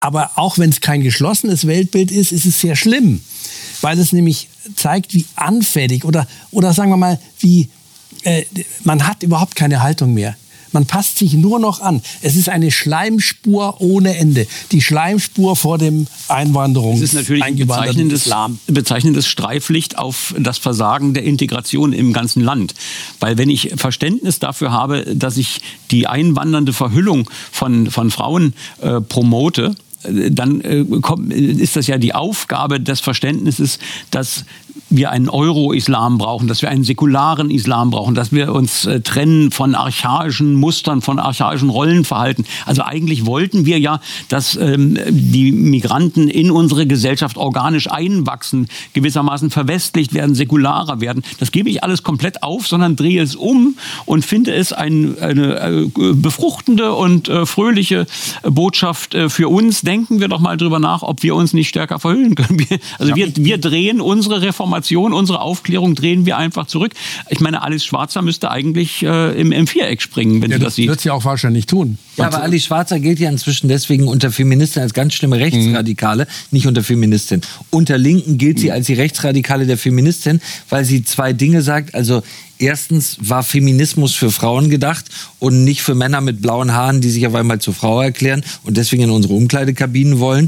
Aber auch wenn es kein geschlossenes Weltbild ist, ist es sehr schlimm, weil es nämlich zeigt, wie anfällig oder sagen wir mal, wie man hat überhaupt keine Haltung mehr. Man passt sich nur noch an. Es ist eine Schleimspur ohne Ende. Die Schleimspur vor dem Das ist natürlich ein bezeichnendes Streiflicht auf das Versagen der Integration im ganzen Land. Weil wenn ich Verständnis dafür habe, dass ich die einwandernde Verhüllung von Frauen promote, dann ist das ja die Aufgabe des Verständnisses, dass wir einen Euro-Islam brauchen, dass wir einen säkularen Islam brauchen, dass wir uns trennen von archaischen Mustern, von archaischen Rollenverhalten. Also eigentlich wollten wir ja, dass die Migranten in unsere Gesellschaft organisch einwachsen, gewissermaßen verwestlicht werden, säkularer werden. Das gebe ich alles komplett auf, sondern drehe es um und finde es eine befruchtende und fröhliche Botschaft für uns. Denken wir doch mal drüber nach, ob wir uns nicht stärker verhüllen können. Wir drehen unsere Reformation, unsere Aufklärung drehen wir einfach zurück. Ich meine, Alice Schwarzer müsste eigentlich im Viereck springen, wenn sie das sieht. Das wird sie auch wahrscheinlich tun. Ja, aber Alice Schwarzer gilt ja inzwischen deswegen unter Feministin als ganz schlimme Rechtsradikale, nicht unter Feministin. Unter Linken gilt sie als die Rechtsradikale der Feministin, weil sie zwei Dinge sagt. Also erstens war Feminismus für Frauen gedacht und nicht für Männer mit blauen Haaren, die sich auf einmal zur Frau erklären und deswegen in unsere Umkleidekabinen wollen.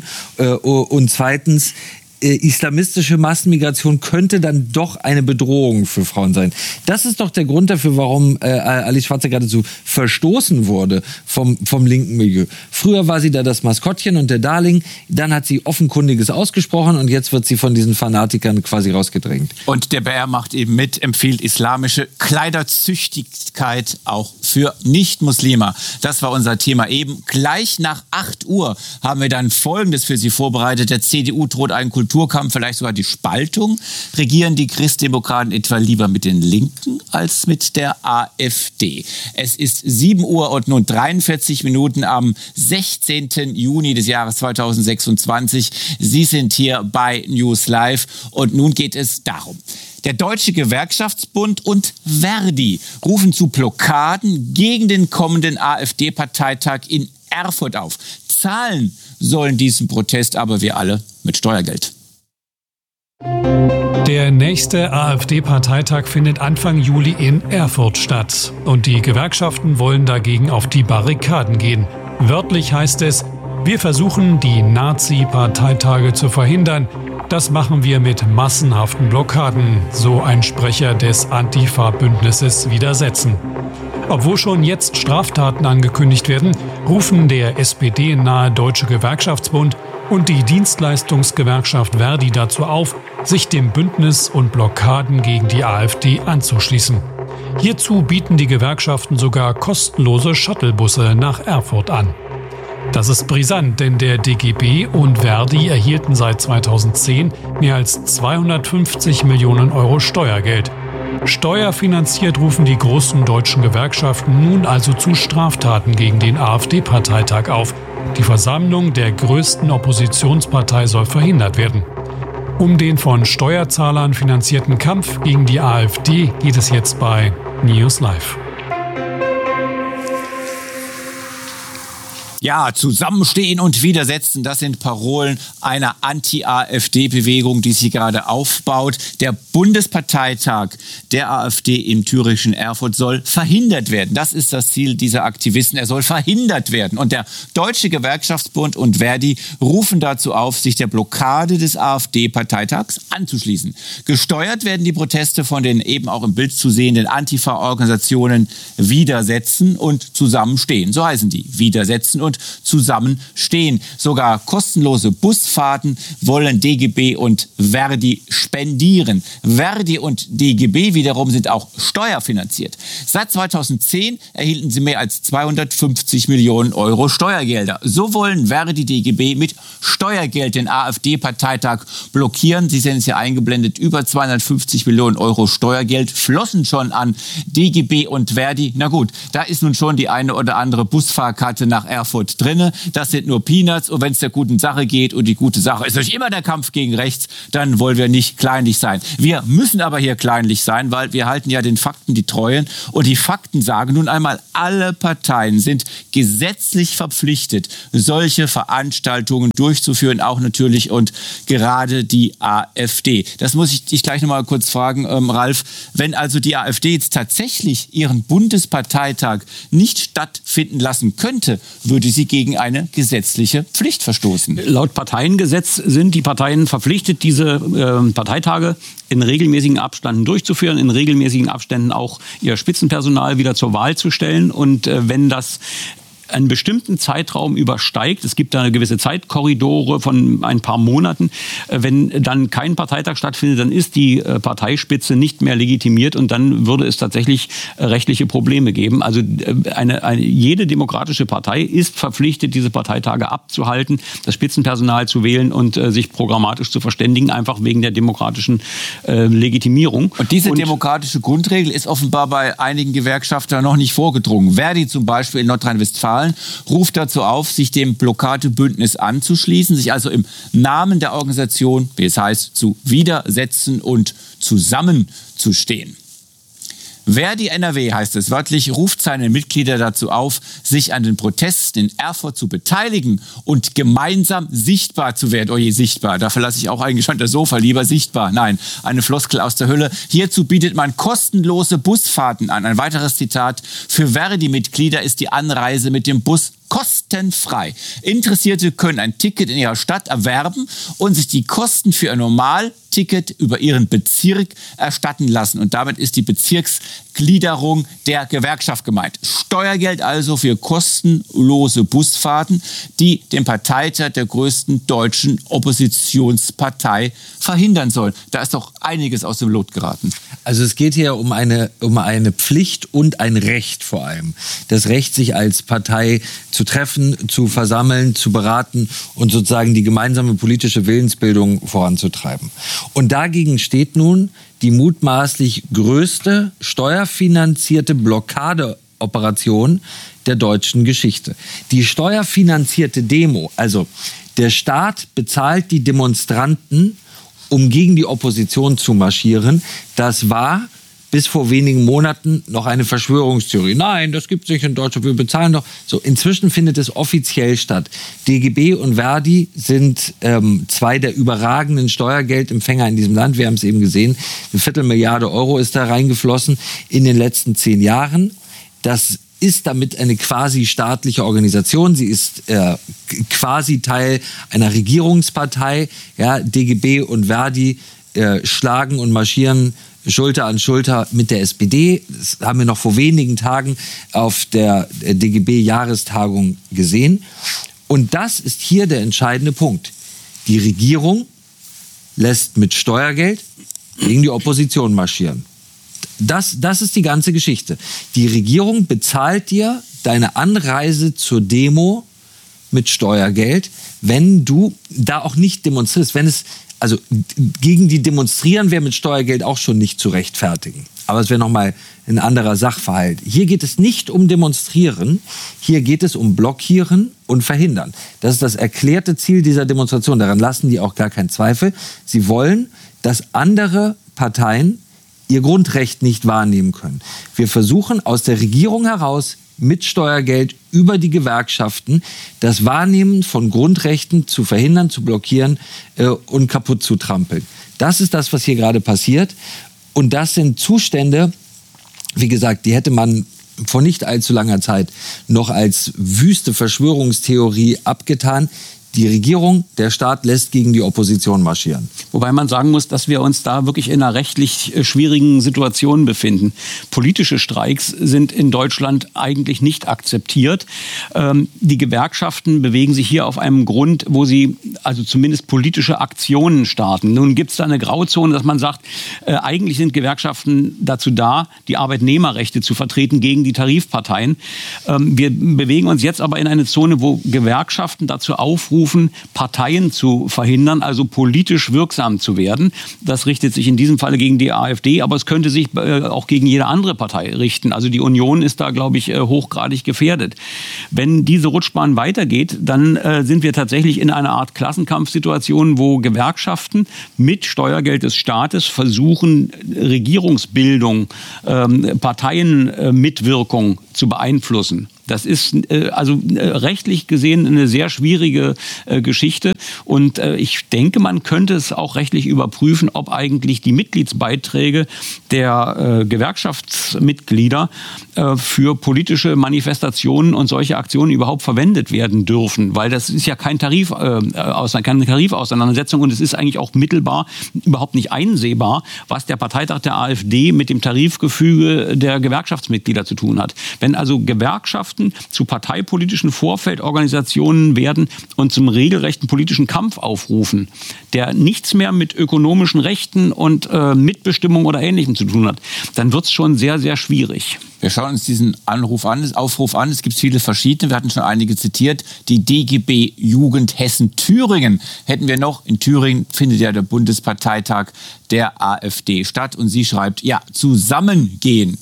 Und zweitens, islamistische Massenmigration könnte dann doch eine Bedrohung für Frauen sein. Das ist doch der Grund dafür, warum Alice Schwarzer geradezu verstoßen wurde vom linken Milieu. Früher war sie da das Maskottchen und der Darling, dann hat sie Offenkundiges ausgesprochen und jetzt wird sie von diesen Fanatikern quasi rausgedrängt. Und der BR macht eben mit, empfiehlt islamische Kleiderzüchtigkeit auch für Nicht-Muslime. Das war unser Thema eben. Gleich nach 8 Uhr haben wir dann Folgendes für Sie vorbereitet. Der CDU droht einen Kulturkampf, vielleicht sogar die Spaltung. Regieren die Christdemokraten etwa lieber mit den Linken als mit der AfD? Es ist 7 Uhr und nun 43 Minuten am 16. Juni des Jahres 2026. Sie sind hier bei News Live und nun geht es darum. Der Deutsche Gewerkschaftsbund und Verdi rufen zu Blockaden gegen den kommenden AfD-Parteitag in Erfurt auf. Zahlen sollen diesen Protest aber wir alle mit Steuergeld. Der nächste AfD-Parteitag findet Anfang Juli in Erfurt statt. Und die Gewerkschaften wollen dagegen auf die Barrikaden gehen. Wörtlich heißt es, wir versuchen, die Nazi-Parteitage zu verhindern. Das machen wir mit massenhaften Blockaden, so ein Sprecher des Antifa-Bündnisses Widersetzen. Obwohl schon jetzt Straftaten angekündigt werden, rufen der SPD-nahe Deutsche Gewerkschaftsbund und die Dienstleistungsgewerkschaft Verdi dazu auf, sich dem Bündnis und Blockaden gegen die AfD anzuschließen. Hierzu bieten die Gewerkschaften sogar kostenlose Shuttlebusse nach Erfurt an. Das ist brisant, denn der DGB und Verdi erhielten seit 2010 mehr als 250 Millionen Euro Steuergeld. Steuerfinanziert rufen die großen deutschen Gewerkschaften nun also zu Straftaten gegen den AfD-Parteitag auf. Die Versammlung der größten Oppositionspartei soll verhindert werden. Um den von Steuerzahlern finanzierten Kampf gegen die AfD geht es jetzt bei News Live. Ja, zusammenstehen und widersetzen, das sind Parolen einer Anti-AfD-Bewegung, die sich gerade aufbaut. Der Bundesparteitag der AfD im thüringischen Erfurt soll verhindert werden. Das ist das Ziel dieser Aktivisten. Er soll verhindert werden. Und der Deutsche Gewerkschaftsbund und Verdi rufen dazu auf, sich der Blockade des AfD-Parteitags anzuschließen. Gesteuert werden die Proteste von den eben auch im Bild zu sehenden Antifa-Organisationen Widersetzen und Zusammenstehen. So heißen die. Widersetzen und zusammenstehen. Sogar kostenlose Busfahrten wollen DGB und Verdi spendieren. Verdi und DGB wiederum sind auch steuerfinanziert. Seit 2010 erhielten sie mehr als 250 Millionen Euro Steuergelder. So wollen Verdi, DGB mit Steuergeld den AfD-Parteitag blockieren. Sie sehen es ja eingeblendet, über 250 Millionen Euro Steuergeld flossen schon an DGB und Verdi. Na gut, da ist nun schon die eine oder andere Busfahrkarte nach Erfurt Erfurt drinne. Das sind nur Peanuts. Und wenn es der guten Sache geht und die gute Sache ist natürlich immer der Kampf gegen rechts, dann wollen wir nicht kleinlich sein. Wir müssen aber hier kleinlich sein, weil wir halten ja den Fakten die Treuen. Und die Fakten sagen nun einmal, alle Parteien sind gesetzlich verpflichtet, solche Veranstaltungen durchzuführen, auch natürlich und gerade die AfD. Das muss ich dich gleich noch mal kurz fragen, Ralf. Wenn also die AfD jetzt tatsächlich ihren Bundesparteitag nicht stattfinden lassen könnte, würde sie gegen eine gesetzliche Pflicht verstoßen. Laut Parteiengesetz sind die Parteien verpflichtet, diese Parteitage in regelmäßigen Abständen durchzuführen, in regelmäßigen Abständen auch ihr Spitzenpersonal wieder zur Wahl zu stellen. Und wenn das einen bestimmten Zeitraum übersteigt, es gibt da eine gewisse Zeitkorridore von ein paar Monaten, wenn dann kein Parteitag stattfindet, dann ist die Parteispitze nicht mehr legitimiert und dann würde es tatsächlich rechtliche Probleme geben. Also jede demokratische Partei ist verpflichtet, diese Parteitage abzuhalten, das Spitzenpersonal zu wählen und sich programmatisch zu verständigen, einfach wegen der demokratischen Legitimierung. Und diese demokratische Grundregel ist offenbar bei einigen Gewerkschaftern noch nicht vorgedrungen. Verdi zum Beispiel in Nordrhein-Westfalen ruft dazu auf, sich dem Blockadebündnis anzuschließen, sich also im Namen der Organisation, wie es heißt, zu widersetzen und zusammenzustehen. Verdi NRW, heißt es wörtlich, ruft seine Mitglieder dazu auf, sich an den Protesten in Erfurt zu beteiligen und gemeinsam sichtbar zu werden. Oh je, sichtbar, da verlasse ich auch ein gespanntes Sofa, lieber sichtbar. Nein, eine Floskel aus der Hölle. Hierzu bietet man kostenlose Busfahrten an. Ein weiteres Zitat: Für Verdi-Mitglieder ist die Anreise mit dem Bus kostenfrei. Interessierte können ein Ticket in ihrer Stadt erwerben und sich die Kosten für ein Normalticket über ihren Bezirk erstatten lassen. Und damit ist die Bezirksgliederung der Gewerkschaft gemeint. Steuergeld also für kostenlose Busfahrten, die den Parteitag der größten deutschen Oppositionspartei verhindern soll. Da ist doch einiges aus dem Lot geraten. Also es geht hier um eine Pflicht und ein Recht vor allem. Das Recht, sich als Partei zu treffen, zu versammeln, zu beraten und sozusagen die gemeinsame politische Willensbildung voranzutreiben. Und dagegen steht nun die mutmaßlich größte steuerfinanzierte Blockadeoperation der deutschen Geschichte. Die steuerfinanzierte Demo, also der Staat bezahlt die Demonstranten, um gegen die Opposition zu marschieren, das war bis vor wenigen Monaten noch eine Verschwörungstheorie. Nein, das gibt es nicht in Deutschland, wir bezahlen doch. So, inzwischen findet es offiziell statt. DGB und Verdi sind zwei der überragenden Steuergeldempfänger in diesem Land. Wir haben es eben gesehen, 250 Milliarden Euro ist da reingeflossen in den letzten 10 Jahren. Das ist damit eine quasi staatliche Organisation. Sie ist quasi Teil einer Regierungspartei. Ja, DGB und Verdi schlagen und marschieren Schulter an Schulter mit der SPD. Das haben wir noch vor wenigen Tagen auf der DGB-Jahrestagung gesehen. Und das ist hier der entscheidende Punkt. Die Regierung lässt mit Steuergeld gegen die Opposition marschieren. Das ist die ganze Geschichte. Die Regierung bezahlt dir deine Anreise zur Demo mit Steuergeld, wenn du da auch nicht demonstrierst. Also gegen die Demonstrieren wäre mit Steuergeld auch schon nicht zu rechtfertigen. Aber es wäre nochmal ein anderer Sachverhalt. Hier geht es nicht um Demonstrieren, hier geht es um Blockieren und Verhindern. Das ist das erklärte Ziel dieser Demonstration. Daran lassen die auch gar keinen Zweifel. Sie wollen, dass andere Parteien ihr Grundrecht nicht wahrnehmen können. Wir versuchen aus der Regierung heraus mit Steuergeld über die Gewerkschaften das Wahrnehmen von Grundrechten zu verhindern, zu blockieren und kaputt zu trampeln. Das ist das, was hier gerade passiert. Und das sind Zustände, wie gesagt, die hätte man vor nicht allzu langer Zeit noch als wüste Verschwörungstheorie abgetan. Die Regierung, der Staat lässt gegen die Opposition marschieren. Wobei man sagen muss, dass wir uns da wirklich in einer rechtlich schwierigen Situation befinden. Politische Streiks sind in Deutschland eigentlich nicht akzeptiert. Die Gewerkschaften bewegen sich hier auf einem Grund, wo sie also zumindest politische Aktionen starten. Nun gibt es da eine Grauzone, dass man sagt, eigentlich sind Gewerkschaften dazu da, die Arbeitnehmerrechte zu vertreten gegen die Tarifparteien. Wir bewegen uns jetzt aber in eine Zone, wo Gewerkschaften dazu aufrufen, Parteien zu verhindern, also politisch wirksam zu werden. Das richtet sich in diesem Falle gegen die AfD, aber es könnte sich auch gegen jede andere Partei richten. Also die Union ist da, glaube ich, hochgradig gefährdet. Wenn diese Rutschbahn weitergeht, dann sind wir tatsächlich in einer Art Klassenkampfsituation, wo Gewerkschaften mit Steuergeld des Staates versuchen, Regierungsbildung, Parteienmitwirkung zu beeinflussen. Das ist rechtlich gesehen eine sehr schwierige Geschichte und ich denke, man könnte es auch rechtlich überprüfen, ob eigentlich die Mitgliedsbeiträge der Gewerkschaftsmitglieder für politische Manifestationen und solche Aktionen überhaupt verwendet werden dürfen, weil das ist ja keine Tarifauseinandersetzung und es ist eigentlich auch mittelbar überhaupt nicht einsehbar, was der Parteitag der AfD mit dem Tarifgefüge der Gewerkschaftsmitglieder zu tun hat. Wenn also Gewerkschaften zu parteipolitischen Vorfeldorganisationen werden und zum regelrechten politischen Kampf aufrufen, der nichts mehr mit ökonomischen Rechten und Mitbestimmung oder Ähnlichem zu tun hat, dann wird es schon sehr, sehr schwierig. Wir schauen uns diesen Aufruf an. Es gibt viele verschiedene. Wir hatten schon einige zitiert. Die DGB Jugend Hessen-Thüringen hätten wir noch. In Thüringen findet ja der Bundesparteitag der AfD statt. Und sie schreibt, ja, zusammengehen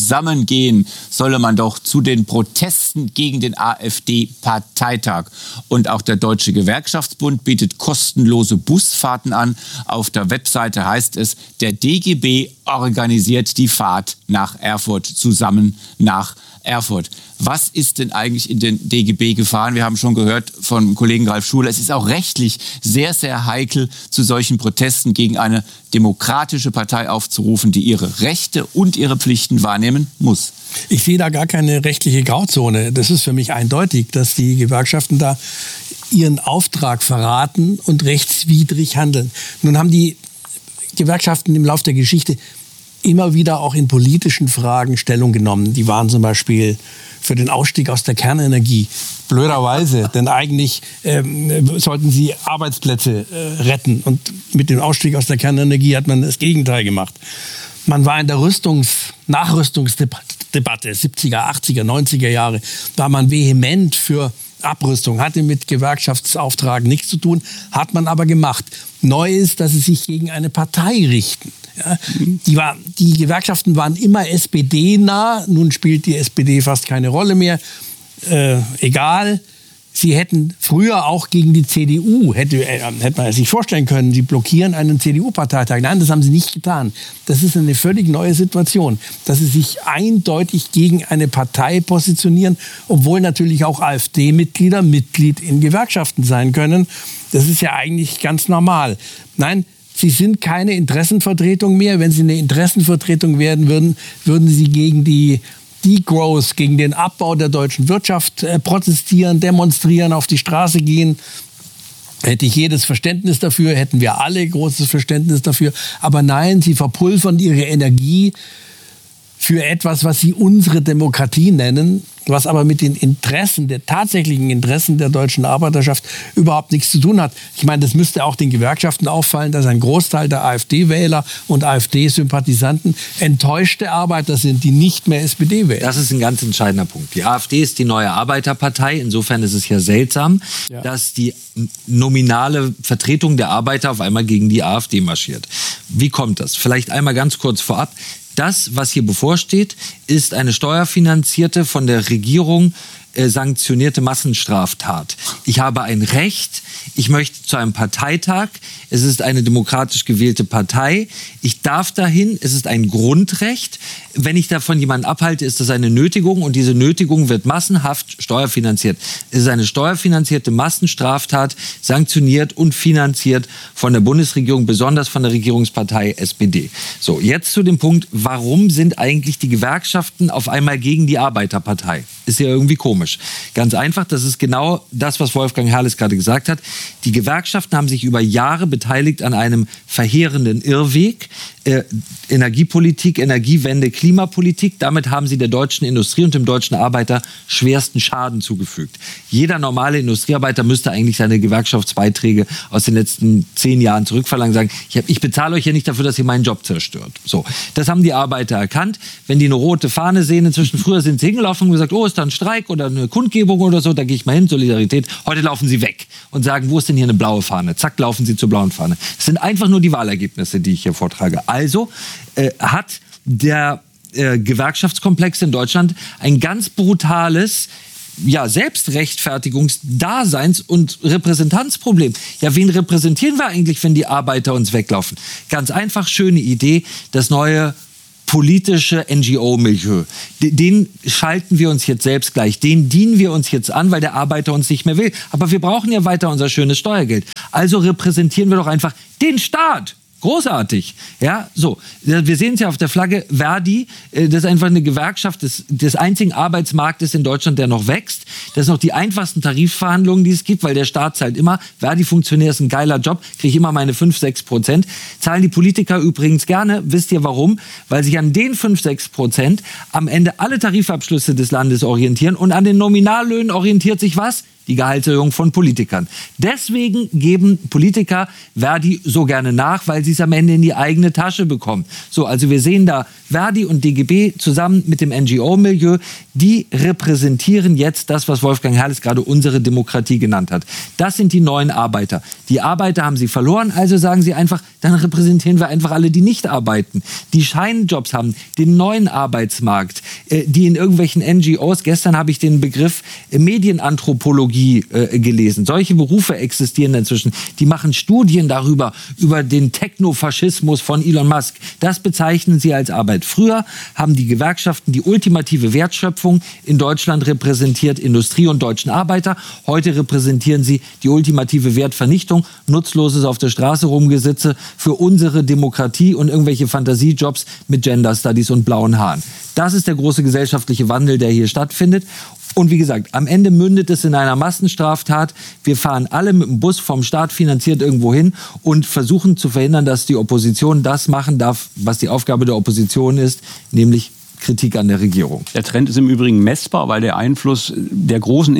solle man doch zu den Protesten gegen den AfD-Parteitag. Und auch der Deutsche Gewerkschaftsbund bietet kostenlose Busfahrten an. Auf der Webseite heißt es, der DGB organisiert die Fahrt nach Erfurt, zusammen nach Erfurt. Was ist denn eigentlich in den DGB gefahren? Wir haben schon gehört vom Kollegen Ralf Schuler, es ist auch rechtlich sehr, sehr heikel, zu solchen Protesten gegen eine demokratische Partei aufzurufen, die ihre Rechte und ihre Pflichten wahrnehmen muss. Ich sehe da gar keine rechtliche Grauzone. Das ist für mich eindeutig, dass die Gewerkschaften da ihren Auftrag verraten und rechtswidrig handeln. Nun haben die Gewerkschaften im Laufe der Geschichte immer wieder auch in politischen Fragen Stellung genommen. Die waren zum Beispiel für den Ausstieg aus der Kernenergie. Blöderweise, denn eigentlich sollten sie Arbeitsplätze retten. Und mit dem Ausstieg aus der Kernenergie hat man das Gegenteil gemacht. Man war in der Nachrüstungsdebatte 70er, 80er, 90er Jahre, war man vehement für Abrüstung, hatte mit Gewerkschaftsauftrag nichts zu tun, hat man aber gemacht. Neu ist, dass sie sich gegen eine Partei richten. Ja, die Gewerkschaften waren immer SPD-nah, nun spielt die SPD fast keine Rolle mehr. Egal, sie hätten früher auch gegen die CDU, hätte man sich vorstellen können, sie blockieren einen CDU-Parteitag. Nein, das haben sie nicht getan. Das ist eine völlig neue Situation, dass sie sich eindeutig gegen eine Partei positionieren, obwohl natürlich auch AfD-Mitglieder Mitglied in Gewerkschaften sein können. Das ist ja eigentlich ganz normal. Nein, sie sind keine Interessenvertretung mehr. Wenn sie eine Interessenvertretung werden würden, würden sie gegen die Degrowth, gegen den Abbau der deutschen Wirtschaft protestieren, demonstrieren, auf die Straße gehen. Hätte ich jedes Verständnis dafür, hätten wir alle großes Verständnis dafür. Aber nein, sie verpulvern ihre Energie für etwas, was sie unsere Demokratie nennen, was aber mit den Interessen, der tatsächlichen Interessen der deutschen Arbeiterschaft überhaupt nichts zu tun hat. Ich meine, das müsste auch den Gewerkschaften auffallen, dass ein Großteil der AfD-Wähler und AfD-Sympathisanten enttäuschte Arbeiter sind, die nicht mehr SPD wählen. Das ist ein ganz entscheidender Punkt. Die AfD ist die neue Arbeiterpartei. Insofern ist es ja seltsam, dass die nominale Vertretung der Arbeiter auf einmal gegen die AfD marschiert. Wie kommt das? Vielleicht einmal ganz kurz vorab. Das, was hier bevorsteht, ist eine steuerfinanzierte, von der Regierung sanktionierte Massenstraftat. Ich habe ein Recht, ich möchte zu einem Parteitag, es ist eine demokratisch gewählte Partei, ich darf dahin, es ist ein Grundrecht. Wenn ich davon jemanden abhalte, ist das eine Nötigung und diese Nötigung wird massenhaft steuerfinanziert. Es ist eine steuerfinanzierte Massenstraftat, sanktioniert und finanziert von der Bundesregierung, besonders von der Regierungspartei SPD. So, jetzt zu dem Punkt, warum sind eigentlich die Gewerkschaften auf einmal gegen die Arbeiterpartei? ist ja irgendwie komisch. Ganz einfach, das ist genau das, was Wolfgang Herrles gerade gesagt hat. Die Gewerkschaften haben sich über Jahre beteiligt an einem verheerenden Irrweg. Energiepolitik, Energiewende, Klimapolitik. Damit haben sie der deutschen Industrie und dem deutschen Arbeiter schwersten Schaden zugefügt. Jeder normale Industriearbeiter müsste eigentlich seine Gewerkschaftsbeiträge aus den letzten 10 Jahren zurückverlangen, sagen, ich bezahle euch ja nicht dafür, dass ihr meinen Job zerstört. So, das haben die Arbeiter erkannt. Wenn die eine rote Fahne sehen, inzwischen früher sind sie hingelaufen und gesagt, oh, ist da ein Streik oder eine Kundgebung oder so, da gehe ich mal hin, Solidarität. Heute laufen sie weg und sagen, wo ist denn hier eine blaue Fahne? Zack, laufen sie zur blauen Fahne. Das sind einfach nur die Wahlergebnisse, die ich hier vortrage. Also hat der Gewerkschaftskomplex in Deutschland ein ganz brutales Selbstrechtfertigungs-, Daseins- und Repräsentanzproblem. Ja, wen repräsentieren wir eigentlich, wenn die Arbeiter uns weglaufen? Ganz einfach, schöne Idee, das neue politische NGO-Milieu. Den schalten wir uns jetzt selbst gleich. Den dienen wir uns jetzt an, weil der Arbeiter uns nicht mehr will. Aber wir brauchen ja weiter unser schönes Steuergeld. Also repräsentieren wir doch einfach den Staat. Großartig. Ja, so. Wir sehen es ja auf der Flagge Verdi. Das ist einfach eine Gewerkschaft des einzigen Arbeitsmarktes in Deutschland, der noch wächst. Das sind noch die einfachsten Tarifverhandlungen, die es gibt, weil der Staat zahlt immer. Verdi-Funktionär ist ein geiler Job, kriege ich immer meine 5-6%. Zahlen die Politiker übrigens gerne. Wisst ihr warum? Weil sich an den 5-6% am Ende alle Tarifabschlüsse des Landes orientieren und an den Nominallöhnen orientiert sich was? Die Gehaltserhöhung von Politikern. Deswegen geben Politiker Verdi so gerne nach, weil sie es am Ende in die eigene Tasche bekommen. So, also wir sehen da Verdi und DGB zusammen mit dem NGO-Milieu, die repräsentieren jetzt das, was Wolfgang Herrles gerade unsere Demokratie genannt hat. Das sind die neuen Arbeiter. Die Arbeiter haben sie verloren, also sagen sie einfach, dann repräsentieren wir einfach alle, die nicht arbeiten, die Scheinjobs haben, den neuen Arbeitsmarkt, die in irgendwelchen NGOs, gestern habe ich den Begriff Medienanthropologie gelesen. Solche Berufe existieren inzwischen. Die machen Studien darüber, über den Technofaschismus von Elon Musk. Das bezeichnen sie als Arbeit. Früher haben die Gewerkschaften die ultimative Wertschöpfung in Deutschland repräsentiert, Industrie und deutschen Arbeiter. Heute repräsentieren sie die ultimative Wertvernichtung, nutzloses auf der Straße rumgesitze für unsere Demokratie und irgendwelche Fantasiejobs mit Gender Studies und blauen Haaren. Das ist der große gesellschaftliche Wandel, der hier stattfindet. Und wie gesagt, am Ende mündet es in einer Massenstraftat. Wir fahren alle mit dem Bus vom Staat finanziert irgendwo hin und versuchen zu verhindern, dass die Opposition das machen darf, was die Aufgabe der Opposition ist, nämlich Kritik an der Regierung. Der Trend ist im Übrigen messbar, weil der Einfluss der großen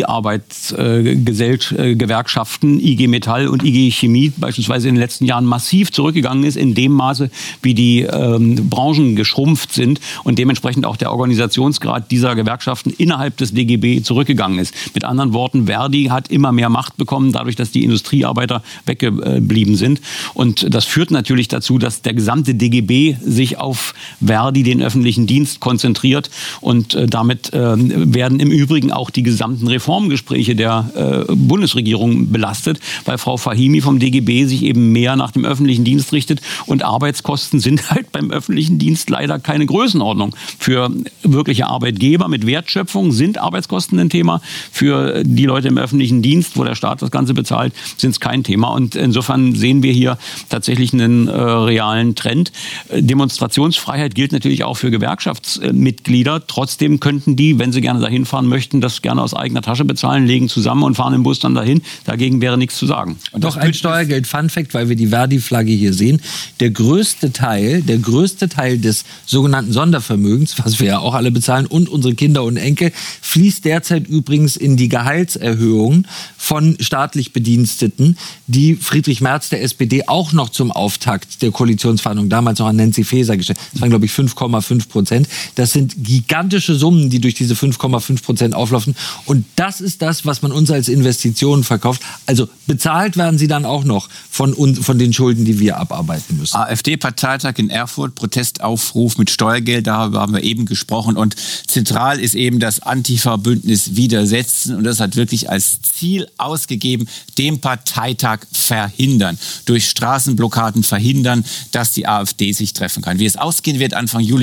Industriearbeitsgewerkschaften, IG Metall und IG Chemie beispielsweise in den letzten Jahren massiv zurückgegangen ist, in dem Maße, wie die Branchen geschrumpft sind und dementsprechend auch der Organisationsgrad dieser Gewerkschaften innerhalb des DGB zurückgegangen ist. Mit anderen Worten, Verdi hat immer mehr Macht bekommen, dadurch, dass die Industriearbeiter weggeblieben sind. Und das führt natürlich dazu, dass der gesamte DGB sich auf Verdi, den öffentlichen Dienst, konzentriert und damit werden im Übrigen auch die gesamten Reformgespräche der Bundesregierung belastet, weil Frau Fahimi vom DGB sich eben mehr nach dem öffentlichen Dienst richtet und Arbeitskosten sind halt beim öffentlichen Dienst leider keine Größenordnung. Für wirkliche Arbeitgeber mit Wertschöpfung sind Arbeitskosten ein Thema, für die Leute im öffentlichen Dienst, wo der Staat das Ganze bezahlt, sind es kein Thema und insofern sehen wir hier tatsächlich einen realen Trend. Demonstrationsfreiheit gilt natürlich auch für Gewerkschaftsmitglieder. Trotzdem könnten die, wenn sie gerne dahin fahren möchten, das gerne aus eigener Tasche bezahlen, legen zusammen und fahren im Bus dann dahin. Dagegen wäre nichts zu sagen. Und doch ein Steuergeld-Fun-Fact, weil wir die Verdi-Flagge hier sehen. Der größte Teil des sogenannten Sondervermögens, was wir ja auch alle bezahlen, und unsere Kinder und Enkel, fließt derzeit übrigens in die Gehaltserhöhung von staatlich Bediensteten, die Friedrich Merz der SPD auch noch zum Auftakt der Koalitionsverhandlungen, damals noch an Nancy Faeser gestellt. Das waren, glaube ich, 5,5%. Das sind gigantische Summen, die durch diese 5,5% auflaufen. Und das ist das, was man uns als Investitionen verkauft. Also bezahlt werden sie dann auch noch von den Schulden, die wir abarbeiten müssen. AfD-Parteitag in Erfurt, Protestaufruf mit Steuergeld, darüber haben wir eben gesprochen. Und zentral ist eben das Antifa-Bündnis Widersetzen. Und das hat wirklich als Ziel ausgegeben, den Parteitag verhindern. Durch Straßenblockaden verhindern, dass die AfD sich treffen kann. Wie es ausgehen wird Anfang Juli in Erfurt,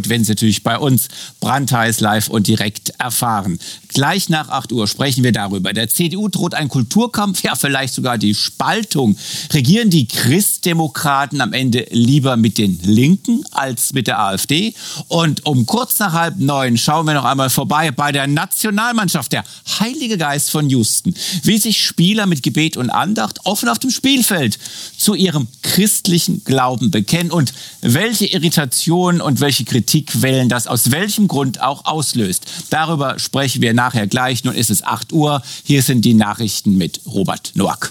und wenn Sie natürlich bei uns brandheiß live und direkt erfahren. Gleich nach 8 Uhr sprechen wir darüber. Der CDU droht ein Kulturkampf, ja vielleicht sogar die Spaltung. Regieren die Christdemokraten am Ende lieber mit den Linken als mit der AfD? Und um kurz nach 8:30 schauen wir noch einmal vorbei bei der Nationalmannschaft, der Heilige Geist von Houston. Wie sich Spieler mit Gebet und Andacht offen auf dem Spielfeld zu ihrem christlichen Glauben bekennen und welche Irritationen und welche Kritikwellen das aus welchem Grund auch auslöst. Darüber sprechen wir nachher gleich. Nun ist es 8 Uhr. Hier sind die Nachrichten mit Robert Noack.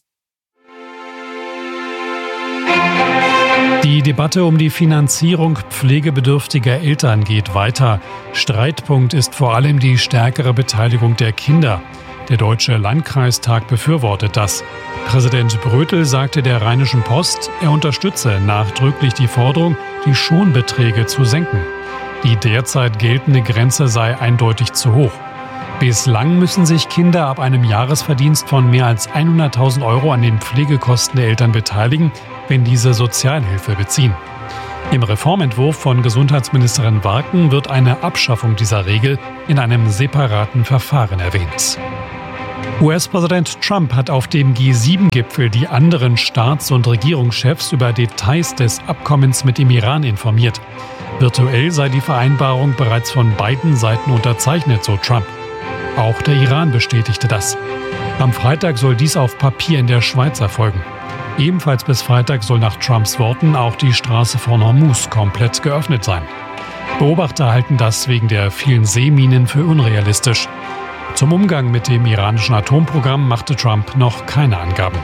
Die Debatte um die Finanzierung pflegebedürftiger Eltern geht weiter. Streitpunkt ist vor allem die stärkere Beteiligung der Kinder. Der Deutsche Landkreistag befürwortet das. Präsident Brötel sagte der Rheinischen Post, er unterstütze nachdrücklich die Forderung, die Schonbeträge zu senken. Die derzeit geltende Grenze sei eindeutig zu hoch. Bislang müssen sich Kinder ab einem Jahresverdienst von mehr als 100.000 Euro an den Pflegekosten der Eltern beteiligen, wenn diese Sozialhilfe beziehen. Im Reformentwurf von Gesundheitsministerin Warken wird eine Abschaffung dieser Regel in einem separaten Verfahren erwähnt. US-Präsident Trump hat auf dem G7-Gipfel die anderen Staats- und Regierungschefs über Details des Abkommens mit dem Iran informiert. Virtuell sei die Vereinbarung bereits von beiden Seiten unterzeichnet, so Trump. Auch der Iran bestätigte das. Am Freitag soll dies auf Papier in der Schweiz erfolgen. Ebenfalls bis Freitag soll nach Trumps Worten auch die Straße von Hormuz komplett geöffnet sein. Beobachter halten das wegen der vielen Seeminen für unrealistisch. Zum Umgang mit dem iranischen Atomprogramm machte Trump noch keine Angaben.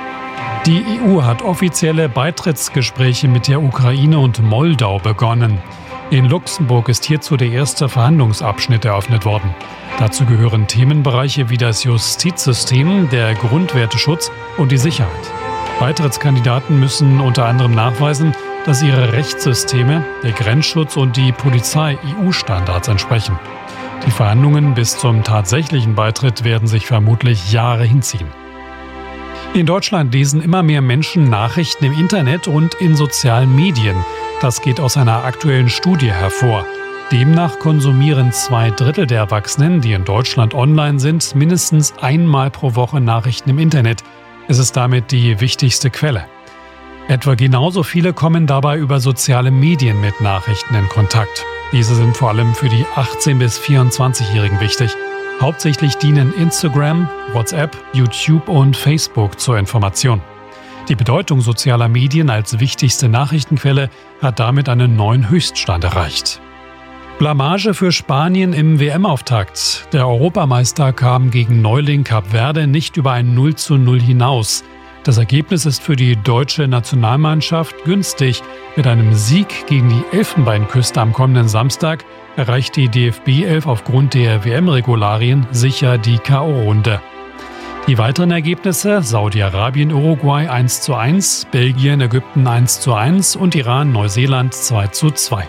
Die EU hat offizielle Beitrittsgespräche mit der Ukraine und Moldau begonnen. In Luxemburg ist hierzu der erste Verhandlungsabschnitt eröffnet worden. Dazu gehören Themenbereiche wie das Justizsystem, der Grundwerteschutz und die Sicherheit. Beitrittskandidaten müssen unter anderem nachweisen, dass ihre Rechtssysteme, der Grenzschutz und die Polizei EU-Standards entsprechen. Die Verhandlungen bis zum tatsächlichen Beitritt werden sich vermutlich Jahre hinziehen. In Deutschland lesen immer mehr Menschen Nachrichten im Internet und in sozialen Medien. Das geht aus einer aktuellen Studie hervor. Demnach konsumieren 2/3 der Erwachsenen, die in Deutschland online sind, mindestens einmal pro Woche Nachrichten im Internet. Es ist damit die wichtigste Quelle. Etwa genauso viele kommen dabei über soziale Medien mit Nachrichten in Kontakt. Diese sind vor allem für die 18- bis 24-Jährigen wichtig. Hauptsächlich dienen Instagram, WhatsApp, YouTube und Facebook zur Information. Die Bedeutung sozialer Medien als wichtigste Nachrichtenquelle hat damit einen neuen Höchststand erreicht. Blamage für Spanien im WM-Auftakt. Der Europameister kam gegen Neuling Kap Verde nicht über ein 0:0 hinaus. Das Ergebnis ist für die deutsche Nationalmannschaft günstig. Mit einem Sieg gegen die Elfenbeinküste am kommenden Samstag erreicht die DFB-11 aufgrund der WM-Regularien sicher die K.O.-Runde. Die weiteren Ergebnisse: Saudi-Arabien, Uruguay 1:1, Belgien, Ägypten 1:1 und Iran, Neuseeland 2:2.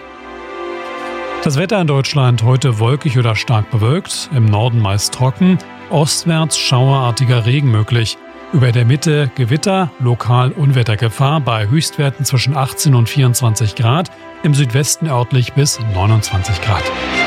Das Wetter in Deutschland heute wolkig oder stark bewölkt, im Norden meist trocken, ostwärts schauerartiger Regen möglich. Über der Mitte Gewitter, lokal Unwettergefahr bei Höchstwerten zwischen 18 und 24 Grad, im Südwesten örtlich bis 29 Grad.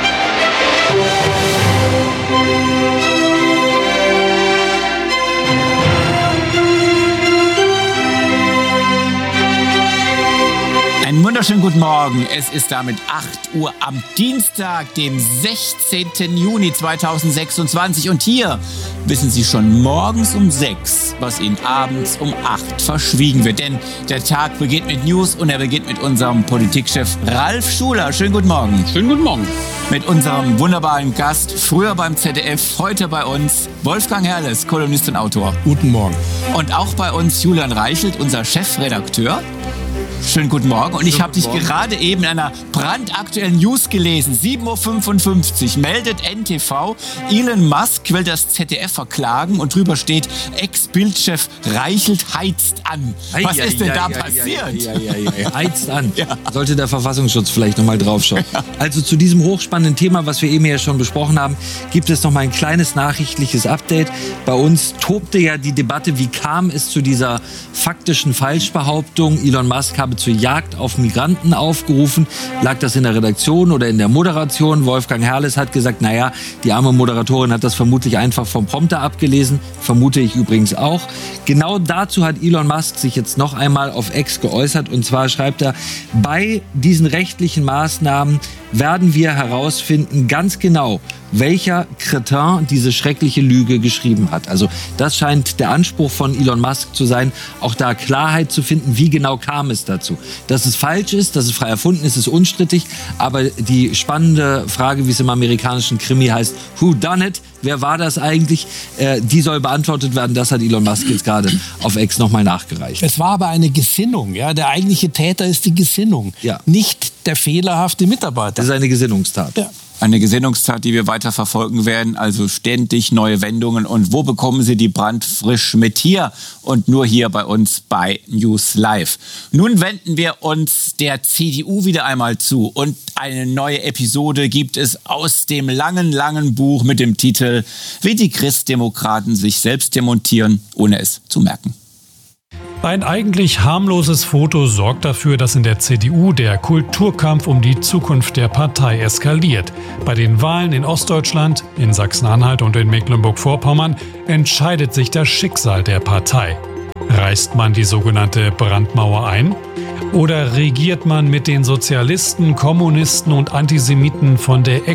Einen wunderschönen guten Morgen. Es ist damit 8 Uhr am Dienstag, dem 16. Juni 2026. Und hier wissen Sie schon morgens um 6, was Ihnen abends um 8 verschwiegen wird. Denn der Tag beginnt mit News und er beginnt mit unserem Politikchef Ralf Schuler. Schönen guten Morgen. Schönen guten Morgen. Mit unserem wunderbaren Gast, früher beim ZDF, heute bei uns, Wolfgang Herrles, Kolumnist und Autor. Guten Morgen. Und auch bei uns Julian Reichelt, unser Chefredakteur. Schönen guten Morgen. Und ich habe dich gerade eben in einer brandaktuellen News gelesen. 7:55 Uhr meldet NTV, Elon Musk will das ZDF verklagen und drüber steht, Ex-Bildchef Reichelt heizt an. Was ist denn da passiert? Heizt an. Ja. Sollte der Verfassungsschutz vielleicht nochmal draufschauen. Ja. Also zu diesem hochspannenden Thema, was wir eben ja schon besprochen haben, gibt es nochmal ein kleines nachrichtliches Update. Bei uns tobte ja die Debatte, wie kam es zu dieser faktischen Falschbehauptung, Elon Musk habe habe zur Jagd auf Migranten aufgerufen. Lag das in der Redaktion oder in der Moderation? Wolfgang Herrles hat gesagt, naja, die arme Moderatorin hat das vermutlich einfach vom Prompter abgelesen. Vermute ich übrigens auch. Genau dazu hat Elon Musk sich jetzt noch einmal auf X geäußert. Und zwar schreibt er, bei diesen rechtlichen Maßnahmen werden wir herausfinden, ganz genau, welcher Kretin diese schreckliche Lüge geschrieben hat. Also das scheint der Anspruch von Elon Musk zu sein, auch da Klarheit zu finden, wie genau kam es dazu. Dass es falsch ist, dass es frei erfunden ist, ist unstrittig. Aber die spannende Frage, wie es im amerikanischen Krimi heißt, who done it? Wer war das eigentlich? Die soll beantwortet werden. Das hat Elon Musk jetzt gerade auf X nochmal nachgereicht. Es war aber eine Gesinnung. Ja? Der eigentliche Täter ist die Gesinnung, nicht der fehlerhafte Mitarbeiter. Das ist eine Gesinnungstat. Ja. Eine Gesinnungstat, die wir weiter verfolgen werden, also ständig neue Wendungen. Und wo bekommen Sie die brandfrisch mit? Hier und nur hier bei uns bei News Live. Nun wenden wir uns der CDU wieder einmal zu und eine neue Episode gibt es aus dem langen Buch mit dem Titel Wie die Christdemokraten sich selbst demontieren, ohne es zu merken. Ein eigentlich harmloses Foto sorgt dafür, dass in der CDU der Kulturkampf um die Zukunft der Partei eskaliert. Bei den Wahlen in Ostdeutschland, in Sachsen-Anhalt und in Mecklenburg-Vorpommern entscheidet sich das Schicksal der Partei. Reißt man die sogenannte Brandmauer ein? Oder regiert man mit den Sozialisten, Kommunisten und Antisemiten von der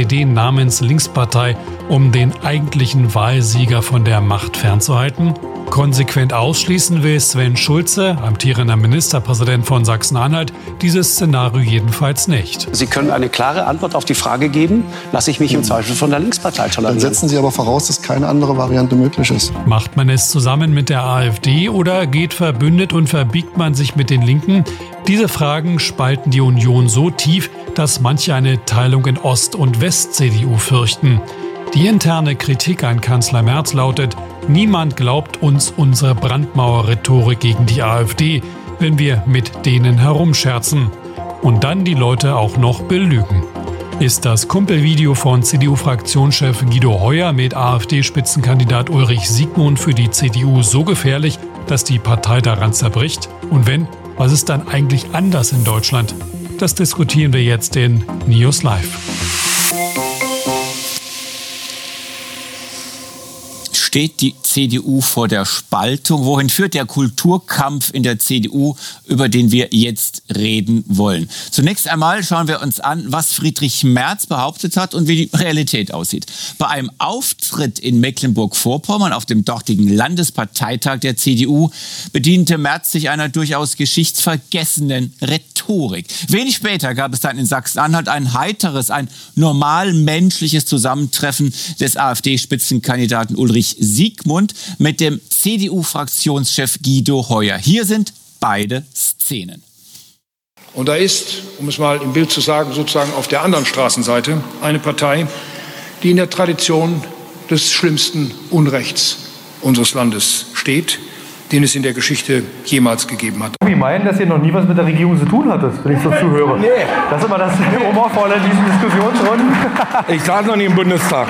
Ex-SED-Namens-Linkspartei, um den eigentlichen Wahlsieger von der Macht fernzuhalten? Konsequent ausschließen will Sven Schulze, amtierender Ministerpräsident von Sachsen-Anhalt, dieses Szenario jedenfalls nicht. Sie können eine klare Antwort auf die Frage geben, lasse ich mich im Zweifel von der Linkspartei tolerieren. Dann setzen Sie aber voraus, dass keine andere Variante möglich ist. Macht man es zusammen mit der AfD oder geht verbündet und verbiegt man sich mit den Linken? Diese Fragen spalten die Union so tief, dass manche eine Teilung in Ost- und West-CDU fürchten. Die interne Kritik an Kanzler Merz lautet: Niemand glaubt uns unsere Brandmauer-Rhetorik gegen die AfD, wenn wir mit denen herumscherzen. Und dann die Leute auch noch belügen. Ist das Kumpelvideo von CDU-Fraktionschef Guido Heuer mit AfD-Spitzenkandidat Ulrich Siegmund für die CDU so gefährlich, dass die Partei daran zerbricht? Und wenn, was ist dann eigentlich anders in Deutschland? Das diskutieren wir jetzt in News Live. Steht die CDU vor der Spaltung? Wohin führt der Kulturkampf in der CDU, über den wir jetzt reden wollen? Zunächst einmal schauen wir uns an, was Friedrich Merz behauptet hat und wie die Realität aussieht. Bei einem Auftritt in Mecklenburg-Vorpommern auf dem dortigen Landesparteitag der CDU bediente Merz sich einer durchaus geschichtsvergessenen Rhetorik. Wenig später gab es dann in Sachsen-Anhalt ein heiteres, ein normal menschliches Zusammentreffen des AfD-Spitzenkandidaten Ulrich Siegmund mit dem CDU-Fraktionschef Guido Heuer. Hier sind beide Szenen. Und da ist, um es mal im Bild zu sagen, sozusagen auf der anderen Straßenseite eine Partei, die in der Tradition des schlimmsten Unrechts unseres Landes steht, den es in der Geschichte jemals gegeben hat. Sie meinen, dass ihr noch nie was mit der Regierung zu tun hattet, wenn ich so zuhöre? Nee. Das ist immer das Humorvolle in diesen Diskussionsrunden. Ich saß noch nie im Bundestag.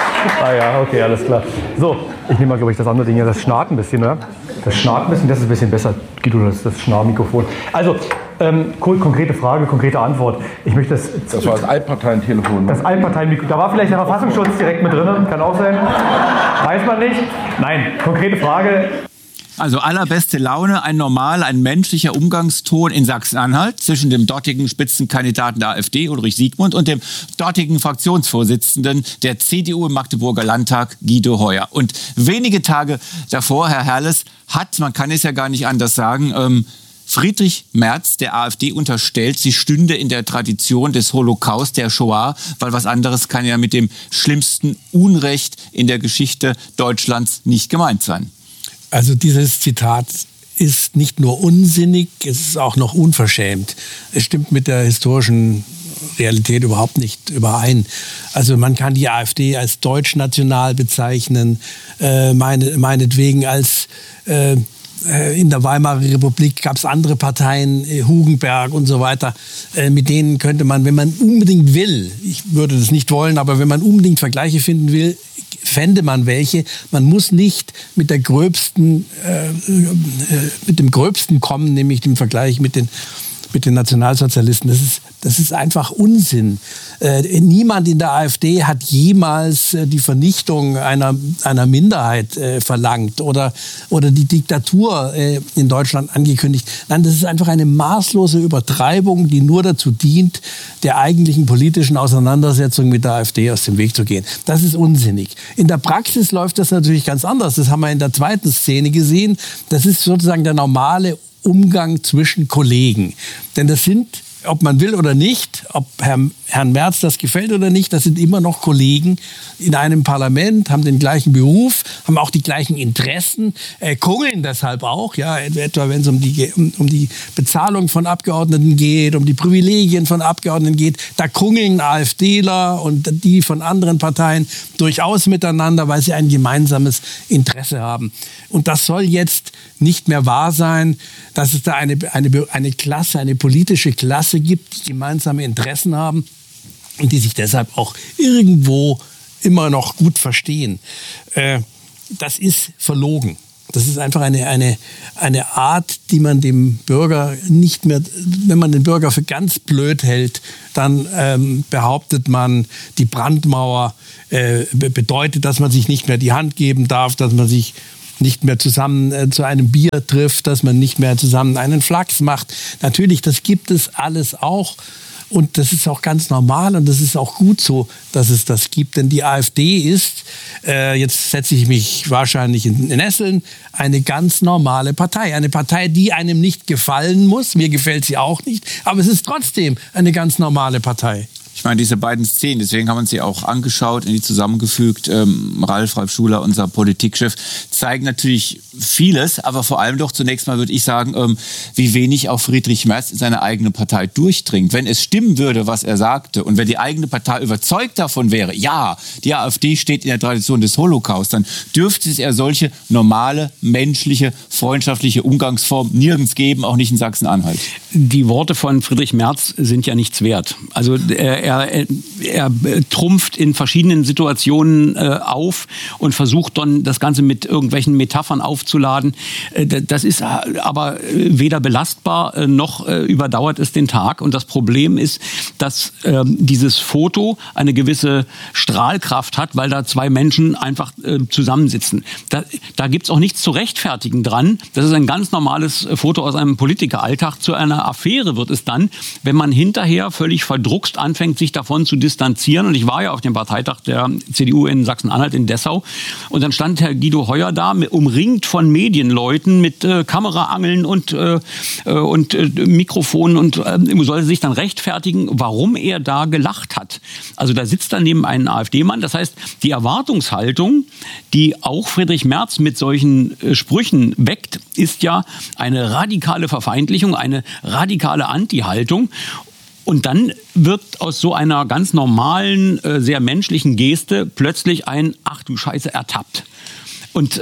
Ah ja, okay, alles klar. So, ich nehme mal, glaube ich, das andere Ding hier. Das schnarrt ein bisschen, oder? Das schnarrt ein bisschen, das ist ein bisschen besser, Guido, das Schnarrmikrofon. Also, konkrete Frage, konkrete Antwort. Ich möchte das war das Altparteientelefon. Das Altparteienmikrofon. Da war vielleicht der Verfassungsschutz direkt mit drin, kann auch sein. Weiß man nicht. Nein, konkrete Frage. Also allerbeste Laune, ein menschlicher Umgangston in Sachsen-Anhalt zwischen dem dortigen Spitzenkandidaten der AfD, Ulrich Siegmund, und dem dortigen Fraktionsvorsitzenden der CDU im Magdeburger Landtag, Guido Heuer. Und wenige Tage davor, Herr Herrles, man kann es ja gar nicht anders sagen, Friedrich Merz der AfD unterstellt, sie stünde in der Tradition des Holocaust, der Shoah, weil was anderes kann ja mit dem schlimmsten Unrecht in der Geschichte Deutschlands nicht gemeint sein. Also dieses Zitat ist nicht nur unsinnig, es ist auch noch unverschämt. Es stimmt mit der historischen Realität überhaupt nicht überein. Also man kann die AfD als deutschnational bezeichnen, meinetwegen als in der Weimarer Republik gab es andere Parteien, Hugenberg und so weiter. Mit denen könnte man, wenn man unbedingt will, ich würde das nicht wollen, aber wenn man unbedingt Vergleiche finden will, fände man welche. Man muss nicht mit dem Gröbsten kommen, nämlich dem Vergleich mit den Nationalsozialisten. Das ist einfach Unsinn. Niemand in der AfD hat jemals die Vernichtung einer Minderheit verlangt oder die Diktatur in Deutschland angekündigt. Nein, das ist einfach eine maßlose Übertreibung, die nur dazu dient, der eigentlichen politischen Auseinandersetzung mit der AfD aus dem Weg zu gehen. Das ist unsinnig. In der Praxis läuft das natürlich ganz anders. Das haben wir in der zweiten Szene gesehen. Das ist sozusagen der normale Umgang zwischen Kollegen. Denn das sind, ob man will oder nicht, ob Herrn Merz das gefällt oder nicht, das sind immer noch Kollegen in einem Parlament, haben den gleichen Beruf, haben auch die gleichen Interessen, kungeln deshalb auch, ja, etwa wenn es um die Bezahlung von Abgeordneten geht, um die Privilegien von Abgeordneten geht, da kungeln AfDler und die von anderen Parteien durchaus miteinander, weil sie ein gemeinsames Interesse haben. Und das soll jetzt nicht mehr wahr sein, dass es da eine Klasse, eine politische Klasse gibt, die gemeinsame Interessen haben und die sich deshalb auch irgendwo immer noch gut verstehen. Das ist verlogen. Das ist einfach eine Art, die man dem Bürger nicht mehr, wenn man den Bürger für ganz blöd hält, dann behauptet man, die Brandmauer bedeutet, dass man sich nicht mehr die Hand geben darf, dass man sich nicht mehr zusammen zu einem Bier trifft, dass man nicht mehr zusammen einen Flachs macht. Natürlich, das gibt es alles auch. Und das ist auch ganz normal und das ist auch gut so, dass es das gibt. Denn die AfD ist, jetzt setze ich mich wahrscheinlich in Nesseln, eine ganz normale Partei. Eine Partei, die einem nicht gefallen muss. Mir gefällt sie auch nicht. Aber es ist trotzdem eine ganz normale Partei. Ich meine, diese beiden Szenen, deswegen haben wir uns sie auch angeschaut, in die zusammengefügt. Ralf Schuler, unser Politikchef, zeigen natürlich vieles, aber vor allem doch zunächst mal würde ich sagen, wie wenig auch Friedrich Merz in seine eigene Partei durchdringt. Wenn es stimmen würde, was er sagte, und wenn die eigene Partei überzeugt davon wäre, ja, die AfD steht in der Tradition des Holocaust, dann dürfte es ja solche normale, menschliche, freundschaftliche Umgangsform nirgends geben, auch nicht in Sachsen-Anhalt. Die Worte von Friedrich Merz sind ja nichts wert. Also er trumpft in verschiedenen Situationen auf und versucht dann das Ganze mit irgendwelchen Metaphern aufzuladen. Das ist aber weder belastbar noch überdauert es den Tag. Und das Problem ist, dass dieses Foto eine gewisse Strahlkraft hat, weil da zwei Menschen einfach zusammensitzen. Da gibt es auch nichts zu rechtfertigen dran. Das ist ein ganz normales Foto aus einem Politikeralltag. Zu einer Affäre wird es dann, wenn man hinterher völlig verdruckst anfängt, sich davon zu distanzieren. Und ich war ja auf dem Parteitag der CDU in Sachsen-Anhalt in Dessau. Und dann stand Herr Guido Heuer da, umringt von Medienleuten mit Kameraangeln und Mikrofonen und sollte sich dann rechtfertigen, warum er da gelacht hat. Also da sitzt dann neben einem AfD-Mann. Das heißt, die Erwartungshaltung, die auch Friedrich Merz mit solchen Sprüchen weckt, ist ja eine radikale Verfeindlichung, eine radikale Anti-Haltung. Und dann wird aus so einer ganz normalen, sehr menschlichen Geste plötzlich ein "Ach du Scheiße" ertappt. Und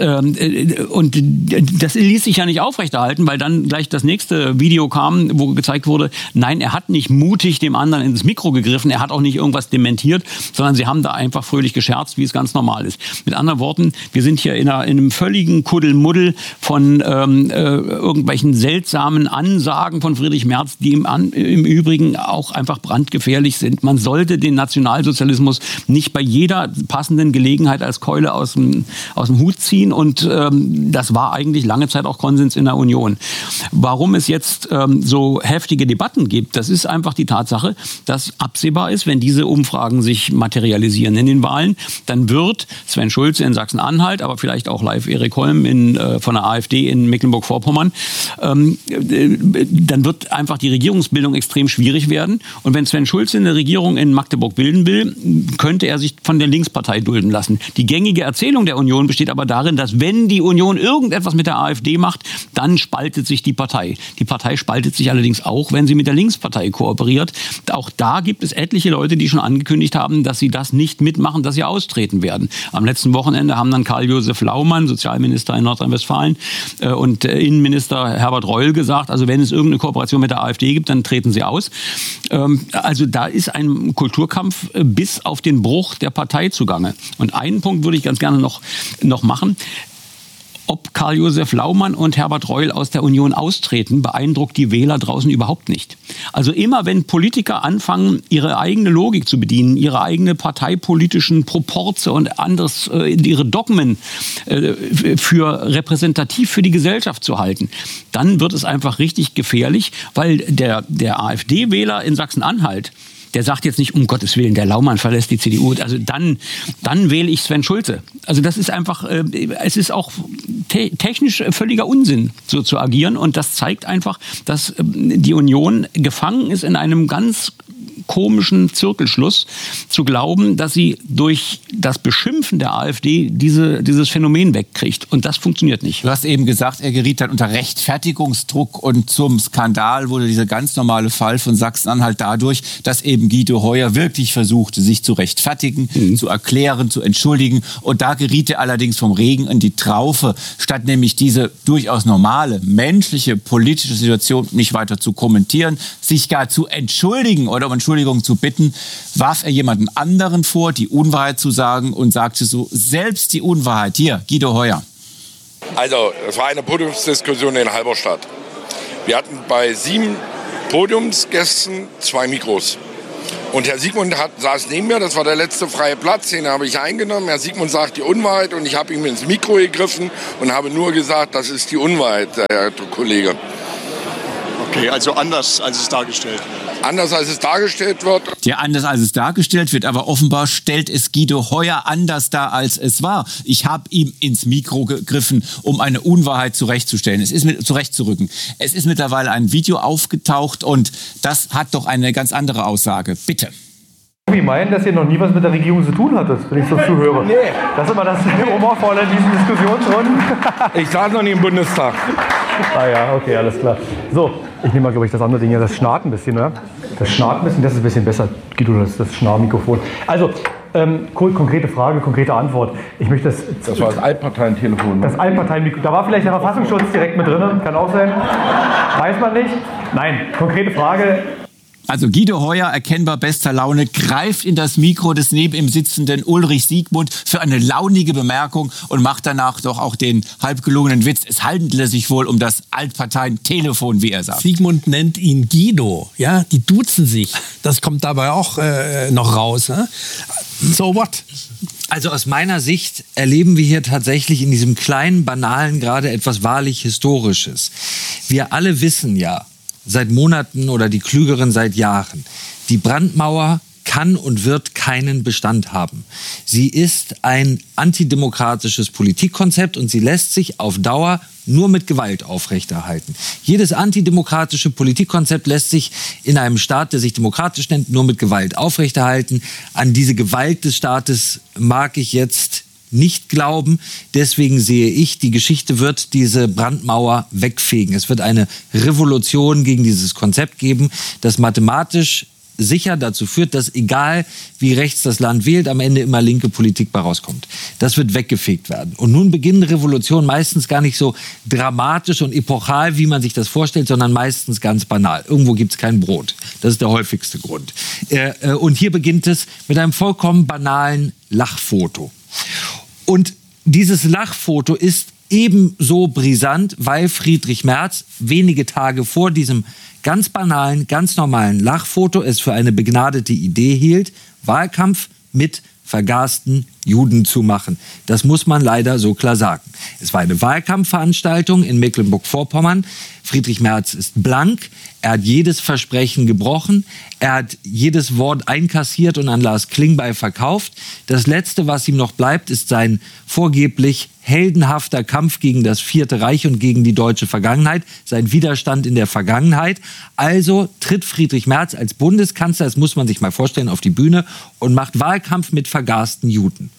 das ließ sich ja nicht aufrechterhalten, weil dann gleich das nächste Video kam, wo gezeigt wurde, nein, er hat nicht mutig dem anderen ins Mikro gegriffen, er hat auch nicht irgendwas dementiert, sondern sie haben da einfach fröhlich gescherzt, wie es ganz normal ist. Mit anderen Worten, wir sind hier in einem völligen Kuddelmuddel von irgendwelchen seltsamen Ansagen von Friedrich Merz, die im Übrigen auch einfach brandgefährlich sind. Man sollte den Nationalsozialismus nicht bei jeder passenden Gelegenheit als Keule aus dem Hut ziehen und das war eigentlich lange Zeit auch Konsens in der Union. Warum es jetzt so heftige Debatten gibt, das ist einfach die Tatsache, dass absehbar ist, wenn diese Umfragen sich materialisieren in den Wahlen, dann wird Sven Schulze in Sachsen-Anhalt, aber vielleicht auch live Erik Holm von der AfD in Mecklenburg-Vorpommern, dann wird einfach die Regierungsbildung extrem schwierig werden. Und wenn Sven Schulze eine Regierung in Magdeburg bilden will, könnte er sich von der Linkspartei dulden lassen. Die gängige Erzählung der Union besteht aber darin, dass wenn die Union irgendetwas mit der AfD macht, dann spaltet sich die Partei. Die Partei spaltet sich allerdings auch, wenn sie mit der Linkspartei kooperiert. Auch da gibt es etliche Leute, die schon angekündigt haben, dass sie das nicht mitmachen, dass sie austreten werden. Am letzten Wochenende haben dann Karl-Josef Laumann, Sozialminister in Nordrhein-Westfalen, und Innenminister Herbert Reul gesagt, also wenn es irgendeine Kooperation mit der AfD gibt, dann treten sie aus. Also da ist ein Kulturkampf bis auf den Bruch der Partei zugange. Und einen Punkt würde ich ganz gerne noch machen. Ob Karl-Josef Laumann und Herbert Reul aus der Union austreten, beeindruckt die Wähler draußen überhaupt nicht. Also immer, wenn Politiker anfangen, ihre eigene Logik zu bedienen, ihre eigene parteipolitischen Proporze und anderes, ihre Dogmen für repräsentativ für die Gesellschaft zu halten, dann wird es einfach richtig gefährlich, weil der AfD-Wähler in Sachsen-Anhalt, der sagt jetzt nicht, um Gottes Willen, der Laumann verlässt die CDU. Also dann wähle ich Sven Schulze. Also das ist einfach, es ist auch technisch völliger Unsinn, so zu agieren. Und das zeigt einfach, dass die Union gefangen ist in einem ganz komischen Zirkelschluss, zu glauben, dass sie durch das Beschimpfen der AfD dieses Phänomen wegkriegt. Und das funktioniert nicht. Du hast eben gesagt, er geriet dann unter Rechtfertigungsdruck und zum Skandal wurde dieser ganz normale Fall von Sachsen-Anhalt dadurch, dass eben Guido Heuer wirklich versuchte, sich zu rechtfertigen, zu erklären, zu entschuldigen. Und da geriet er allerdings vom Regen in die Traufe, statt nämlich diese durchaus normale, menschliche, politische Situation nicht weiter zu kommentieren, sich gar zu entschuldigen oder um Entschuldigung zu bitten, warf er jemanden anderen vor, die Unwahrheit zu sagen und sagte so selbst die Unwahrheit. Hier, Guido Heuer. Also, es war eine Podiumsdiskussion in Halberstadt. Wir hatten bei 7 Podiumsgästen 2 Mikros. Und Herr Siegmund saß neben mir, das war der letzte freie Platz, den habe ich eingenommen. Herr Siegmund sagt die Unwahrheit und ich habe ihm ins Mikro gegriffen und habe nur gesagt, das ist die Unwahrheit, Herr Kollege. Okay, also anders, als es dargestellt wird. Anders, als es dargestellt wird. Ja, anders, als es dargestellt wird. Aber offenbar stellt es Guido Heuer anders dar, als es war. Ich habe ihm ins Mikro gegriffen, um eine Unwahrheit zurechtzurücken. Es ist mittlerweile ein Video aufgetaucht und das hat doch eine ganz andere Aussage. Bitte. Sie meinen, dass ihr noch nie was mit der Regierung zu tun hattet, wenn ich so zuhöre. Nee. Das ist immer das Humorvolle in diesen Diskussionsrunden. Ich saß noch nie im Bundestag. Ah ja, okay, alles klar. So, ich nehme mal, glaube ich, das andere Ding hier. Das schnarrt ein bisschen, oder? Das schnarrt ein bisschen, das ist ein bisschen besser. Guido, das Schnarrmikrofon. Also, konkrete Frage, konkrete Antwort. Ich möchte das war das Altparteientelefon. Ne? Das Altparteienmikrofon. Da war vielleicht der Verfassungsschutz direkt mit drin. Kann auch sein. Weiß man nicht. Nein, konkrete Frage. Also Guido Heuer, erkennbar bester Laune, greift in das Mikro des neben ihm sitzenden Ulrich Siegmund für eine launige Bemerkung und macht danach doch auch den halb gelungenen Witz. Es handele sich wohl um das Altparteien-Telefon, wie er sagt. Siegmund nennt ihn Guido, ja, die duzen sich. Das kommt dabei auch noch raus. Ne? So what? Also aus meiner Sicht erleben wir hier tatsächlich in diesem kleinen, banalen gerade etwas wahrlich Historisches. Wir alle wissen ja, seit Monaten oder die Klügeren seit Jahren. Die Brandmauer kann und wird keinen Bestand haben. Sie ist ein antidemokratisches Politikkonzept und sie lässt sich auf Dauer nur mit Gewalt aufrechterhalten. Jedes antidemokratische Politikkonzept lässt sich in einem Staat, der sich demokratisch nennt, nur mit Gewalt aufrechterhalten. An diese Gewalt des Staates mag ich jetzt nicht glauben. Deswegen sehe ich, die Geschichte wird diese Brandmauer wegfegen. Es wird eine Revolution gegen dieses Konzept geben, das mathematisch sicher dazu führt, dass egal wie rechts das Land wählt, am Ende immer linke Politik bei rauskommt. Das wird weggefegt werden. Und nun beginnen Revolutionen meistens gar nicht so dramatisch und epochal, wie man sich das vorstellt, sondern meistens ganz banal. Irgendwo gibt es kein Brot. Das ist der häufigste Grund. Und hier beginnt es mit einem vollkommen banalen Lachfoto. Und dieses Lachfoto ist ebenso brisant, weil Friedrich Merz wenige Tage vor diesem ganz banalen, ganz normalen Lachfoto es für eine begnadete Idee hielt, Wahlkampf mit vergasten Juden zu machen. Das muss man leider so klar sagen. Es war eine Wahlkampfveranstaltung in Mecklenburg-Vorpommern. Friedrich Merz ist blank. Er hat jedes Versprechen gebrochen. Er hat jedes Wort einkassiert und an Lars Klingbeil verkauft. Das Letzte, was ihm noch bleibt, ist sein vorgeblich heldenhafter Kampf gegen das Vierte Reich und gegen die deutsche Vergangenheit, sein Widerstand in der Vergangenheit. Also tritt Friedrich Merz als Bundeskanzler, das muss man sich mal vorstellen, auf die Bühne und macht Wahlkampf mit vergasten Juden.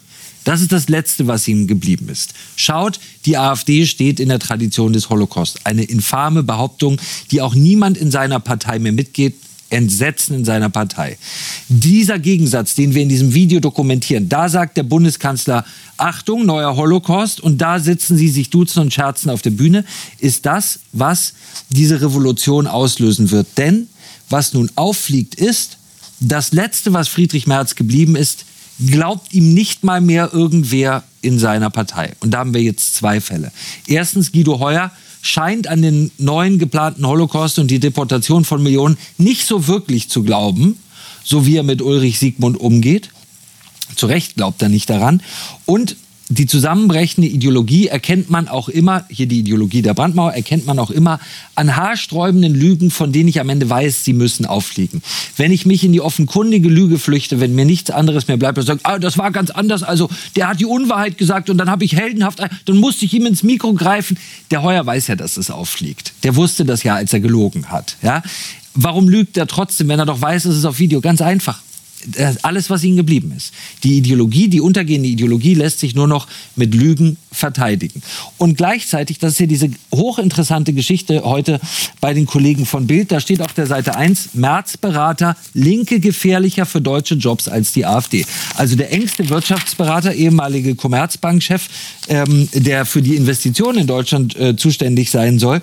Das ist das Letzte, was ihm geblieben ist. Schaut, die AfD steht in der Tradition des Holocaust. Eine infame Behauptung, die auch niemand in seiner Partei mehr mitgeht. Entsetzen in seiner Partei. Dieser Gegensatz, den wir in diesem Video dokumentieren, da sagt der Bundeskanzler, Achtung, neuer Holocaust, und da sitzen sie, sich duzen und scherzen auf der Bühne, ist das, was diese Revolution auslösen wird. Denn was nun auffliegt ist, das Letzte, was Friedrich Merz geblieben ist, glaubt ihm nicht mal mehr irgendwer in seiner Partei. Und da haben wir jetzt zwei Fälle. Erstens, Guido Heuer scheint an den neuen geplanten Holocaust und die Deportation von Millionen nicht so wirklich zu glauben, so wie er mit Ulrich Siegmund umgeht. Zu Recht glaubt er nicht daran. Und die zusammenbrechende Ideologie erkennt man auch immer, hier die Ideologie der Brandmauer, erkennt man auch immer an haarsträubenden Lügen, von denen ich am Ende weiß, sie müssen auffliegen. Wenn ich mich in die offenkundige Lüge flüchte, wenn mir nichts anderes mehr bleibt, und sage, das war ganz anders, also der hat die Unwahrheit gesagt und dann habe ich heldenhaft, dann musste ich ihm ins Mikro greifen. Der Heuer weiß ja, dass es auffliegt. Der wusste das ja, als er gelogen hat. Ja? Warum lügt er trotzdem, wenn er doch weiß, es ist auf Video? Ganz einfach. Alles, was ihnen geblieben ist. Die Ideologie, die untergehende Ideologie lässt sich nur noch mit Lügen verteidigen. Und gleichzeitig, das ist hier diese hochinteressante Geschichte heute bei den Kollegen von Bild, da steht auf der Seite 1, Merz-Berater, Linke gefährlicher für deutsche Jobs als die AfD. Also der engste Wirtschaftsberater, ehemalige Commerzbank-Chef, der für die Investitionen in Deutschland zuständig sein soll,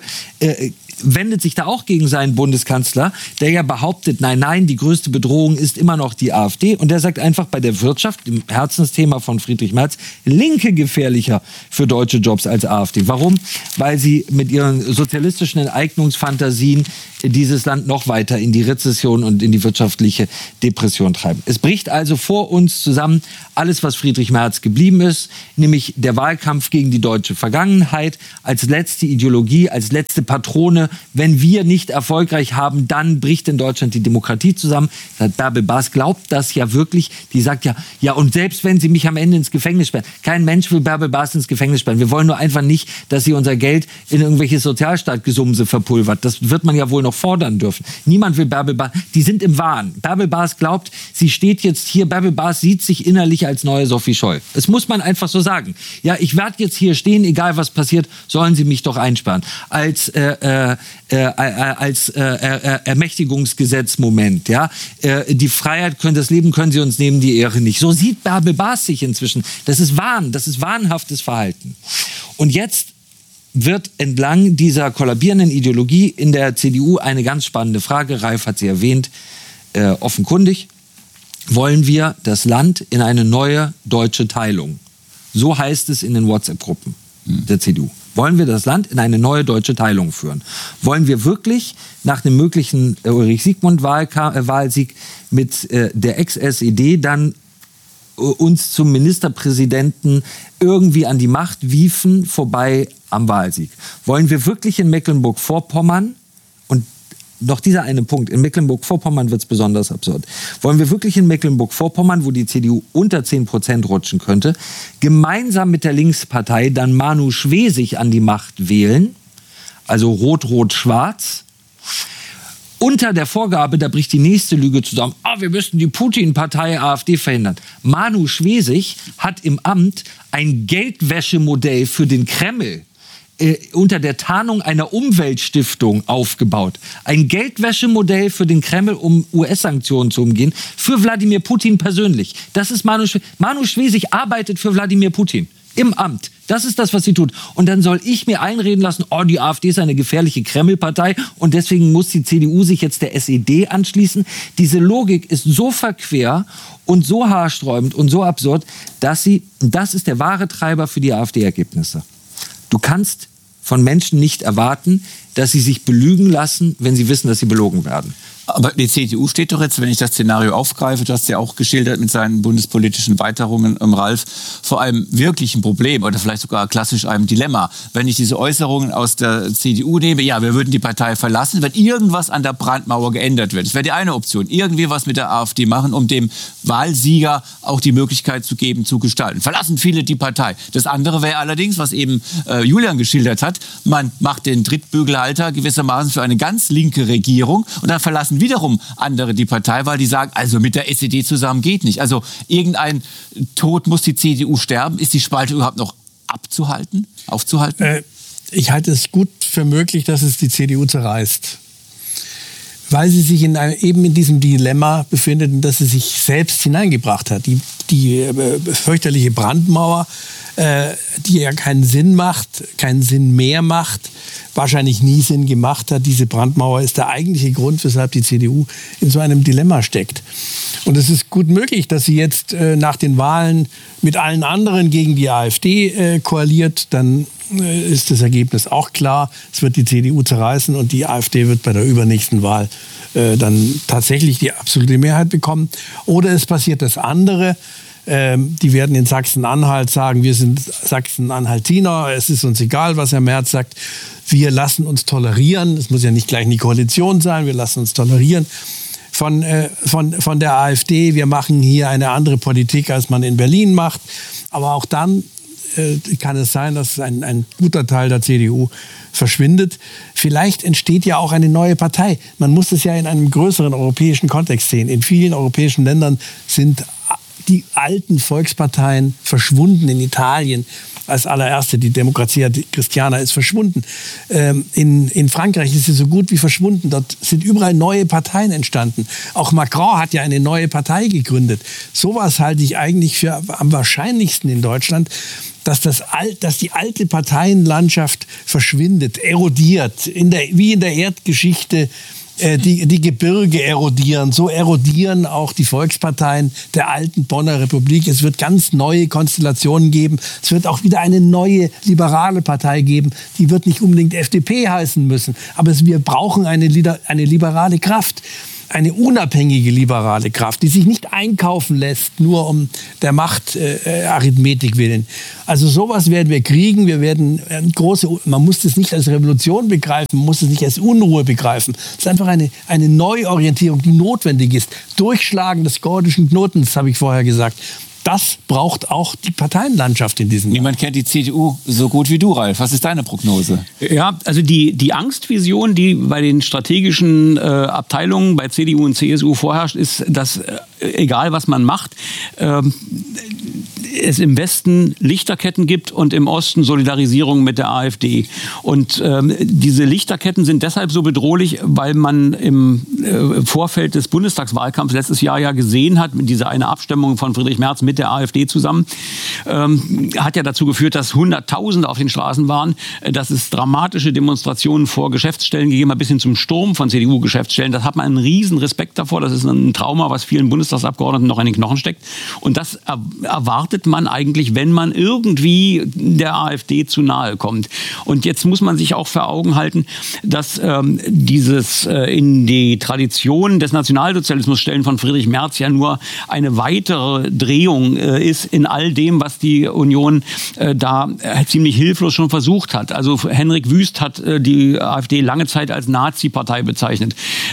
wendet sich da auch gegen seinen Bundeskanzler, der ja behauptet, nein, die größte Bedrohung ist immer noch die AfD. Und der sagt einfach bei der Wirtschaft, dem Herzensthema von Friedrich Merz, Linke gefährlicher für deutsche Jobs als AfD. Warum? Weil sie mit ihren sozialistischen Enteignungsfantasien dieses Land noch weiter in die Rezession und in die wirtschaftliche Depression treiben. Es bricht also vor uns zusammen alles, was Friedrich Merz geblieben ist, nämlich der Wahlkampf gegen die deutsche Vergangenheit als letzte Ideologie, als letzte Patrone. Wenn wir nicht erfolgreich haben, dann bricht in Deutschland die Demokratie zusammen. Bärbel Baas glaubt das ja wirklich. Die sagt ja, und selbst wenn sie mich am Ende ins Gefängnis sperren, kein Mensch will Bärbel Baas ins Gefängnis sperren. Wir wollen nur einfach nicht, dass sie unser Geld in irgendwelche Sozialstaatgesumse verpulvert. Das wird man ja wohl noch fordern dürfen. Niemand will Bärbel Baas. Die sind im Wahn. Bärbel Baas glaubt, sie steht jetzt hier. Bärbel Baas sieht sich innerlich als neue Sophie Scholl. Das muss man einfach so sagen. Ja, ich werde jetzt hier stehen, egal was passiert, sollen sie mich doch einsperren. Als Ermächtigungsgesetz-Moment. Ja? Die Freiheit, das Leben können sie uns nehmen, die Ehre nicht. So sieht Bärbel Baas sich inzwischen. Das ist Wahn, das ist wahnhaftes Verhalten. Und jetzt wird entlang dieser kollabierenden Ideologie in der CDU eine ganz spannende Frage, Ralf hat sie erwähnt, offenkundig, wollen wir das Land in eine neue deutsche Teilung? So heißt es in den WhatsApp-Gruppen der CDU. Wollen wir das Land in eine neue deutsche Teilung führen? Wollen wir wirklich nach dem möglichen Ulrich-Siegmund-Wahlsieg mit der Ex-SED dann uns zum Ministerpräsidenten irgendwie an die Macht wiefen, vorbei am Wahlsieg? Wollen wir wirklich in Mecklenburg-Vorpommern, und noch dieser eine Punkt, in Mecklenburg-Vorpommern wird es besonders absurd, wollen wir wirklich in Mecklenburg-Vorpommern, wo die CDU unter 10% rutschen könnte, gemeinsam mit der Linkspartei dann Manu Schwesig an die Macht wählen, also Rot-Rot-Schwarz, unter der Vorgabe, da bricht die nächste Lüge zusammen, wir müssten die Putin-Partei AfD verhindern. Manu Schwesig hat im Amt ein Geldwäschemodell für den Kreml unter der Tarnung einer Umweltstiftung aufgebaut. Ein Geldwäschemodell für den Kreml, um US-Sanktionen zu umgehen, für Wladimir Putin persönlich. Das ist Manu Schwesig. Manu Schwesig arbeitet für Wladimir Putin. Im Amt. Das ist das, was sie tut. Und dann soll ich mir einreden lassen, die AfD ist eine gefährliche Kreml-Partei und deswegen muss die CDU sich jetzt der SED anschließen. Diese Logik ist so verquer und so haarsträubend und so absurd, das ist der wahre Treiber für die AfD-Ergebnisse. Du kannst von Menschen nicht erwarten, dass sie sich belügen lassen, wenn sie wissen, dass sie belogen werden. Aber die CDU steht doch jetzt, wenn ich das Szenario aufgreife, du hast ja auch geschildert mit seinen bundespolitischen Weiterungen, Ralf, vor einem wirklichen Problem oder vielleicht sogar klassisch einem Dilemma. Wenn ich diese Äußerungen aus der CDU nehme, wir würden die Partei verlassen, wenn irgendwas an der Brandmauer geändert wird. Das wäre die eine Option. Irgendwie was mit der AfD machen, um dem Wahlsieger auch die Möglichkeit zu geben, zu gestalten. Verlassen viele die Partei. Das andere wäre allerdings, was eben Julian geschildert hat, man macht den Drittbügel Schalter gewissermaßen für eine ganz linke Regierung und dann verlassen wiederum andere die Partei, weil die sagen, also mit der SED zusammen geht nicht. Also irgendein Tod muss die CDU sterben. Ist die Spalte überhaupt noch aufzuhalten? Ich halte es gut für möglich, dass es die CDU zerreißt. Weil sie sich eben in diesem Dilemma befindet, in das sie sich selbst hineingebracht hat. Die fürchterliche Brandmauer, die ja keinen Sinn mehr macht, wahrscheinlich nie Sinn gemacht hat. Diese Brandmauer ist der eigentliche Grund, weshalb die CDU in so einem Dilemma steckt. Und es ist gut möglich, dass sie jetzt nach den Wahlen mit allen anderen gegen die AfD koaliert. Dann ist das Ergebnis auch klar. Es wird die CDU zerreißen und die AfD wird bei der übernächsten Wahl dann tatsächlich die absolute Mehrheit bekommen. Oder es passiert das andere. Die werden in Sachsen-Anhalt sagen, wir sind Sachsen-Anhaltiner, es ist uns egal, was Herr Merz sagt. Wir lassen uns tolerieren. Es muss ja nicht gleich eine Koalition sein, wir lassen uns tolerieren von der AfD. Wir machen hier eine andere Politik, als man in Berlin macht. Aber auch dann kann es sein, dass ein guter Teil der CDU verschwindet. Vielleicht entsteht ja auch eine neue Partei. Man muss es ja in einem größeren europäischen Kontext sehen. In vielen europäischen Ländern sind die alten Volksparteien verschwunden. In Italien als allererste, die Democrazia Cristiana ist verschwunden. In Frankreich ist sie so gut wie verschwunden. Dort sind überall neue Parteien entstanden. Auch Macron hat ja eine neue Partei gegründet. Sowas halte ich eigentlich für am wahrscheinlichsten in Deutschland, dass die alte Parteienlandschaft verschwindet, erodiert, wie in der Erdgeschichte. Die Gebirge erodieren, so erodieren auch die Volksparteien der alten Bonner Republik. Es wird ganz neue Konstellationen geben. Es wird auch wieder eine neue liberale Partei geben. Die wird nicht unbedingt FDP heißen müssen, aber wir brauchen eine liberale Kraft. Eine unabhängige liberale Kraft, die sich nicht einkaufen lässt, nur um der Machtarithmetik willen. Also sowas werden wir kriegen. Wir werden man muss das nicht als Revolution begreifen, man muss es nicht als Unruhe begreifen. Es ist einfach eine Neuorientierung, die notwendig ist. Durchschlagen des gordischen Knotens, habe ich vorher gesagt. Das braucht auch die Parteienlandschaft in diesem Jahr. Niemand kennt die CDU so gut wie du, Ralf. Was ist deine Prognose? Ja, also die Angstvision, die bei den strategischen Abteilungen bei CDU und CSU vorherrscht, ist, dass egal was man macht, es im Westen Lichterketten gibt und im Osten Solidarisierung mit der AfD. Und diese Lichterketten sind deshalb so bedrohlich, weil man im Vorfeld des Bundestagswahlkampfs letztes Jahr ja gesehen hat, mit dieser eine Abstimmung von Friedrich Merz mit der AfD zusammen, hat ja dazu geführt, dass Hunderttausende auf den Straßen waren, dass es dramatische Demonstrationen vor Geschäftsstellen gegeben hat, bis hin zum Sturm von CDU-Geschäftsstellen. Das hat man einen riesen Respekt davor. Das ist ein Trauma, was vielen Bundestagsabgeordneten noch in den Knochen steckt. Und das erwartet man eigentlich, wenn man irgendwie der AfD zu nahe kommt. Und jetzt muss man sich auch vor Augen halten, dass dieses in die Tradition des Nationalsozialismus stellen von Friedrich Merz ja nur eine weitere Drehung ist in all dem, was die Union da ziemlich hilflos schon versucht hat. Also Henrik Wüst hat die AfD lange Zeit als Nazi-Partei bezeichnet.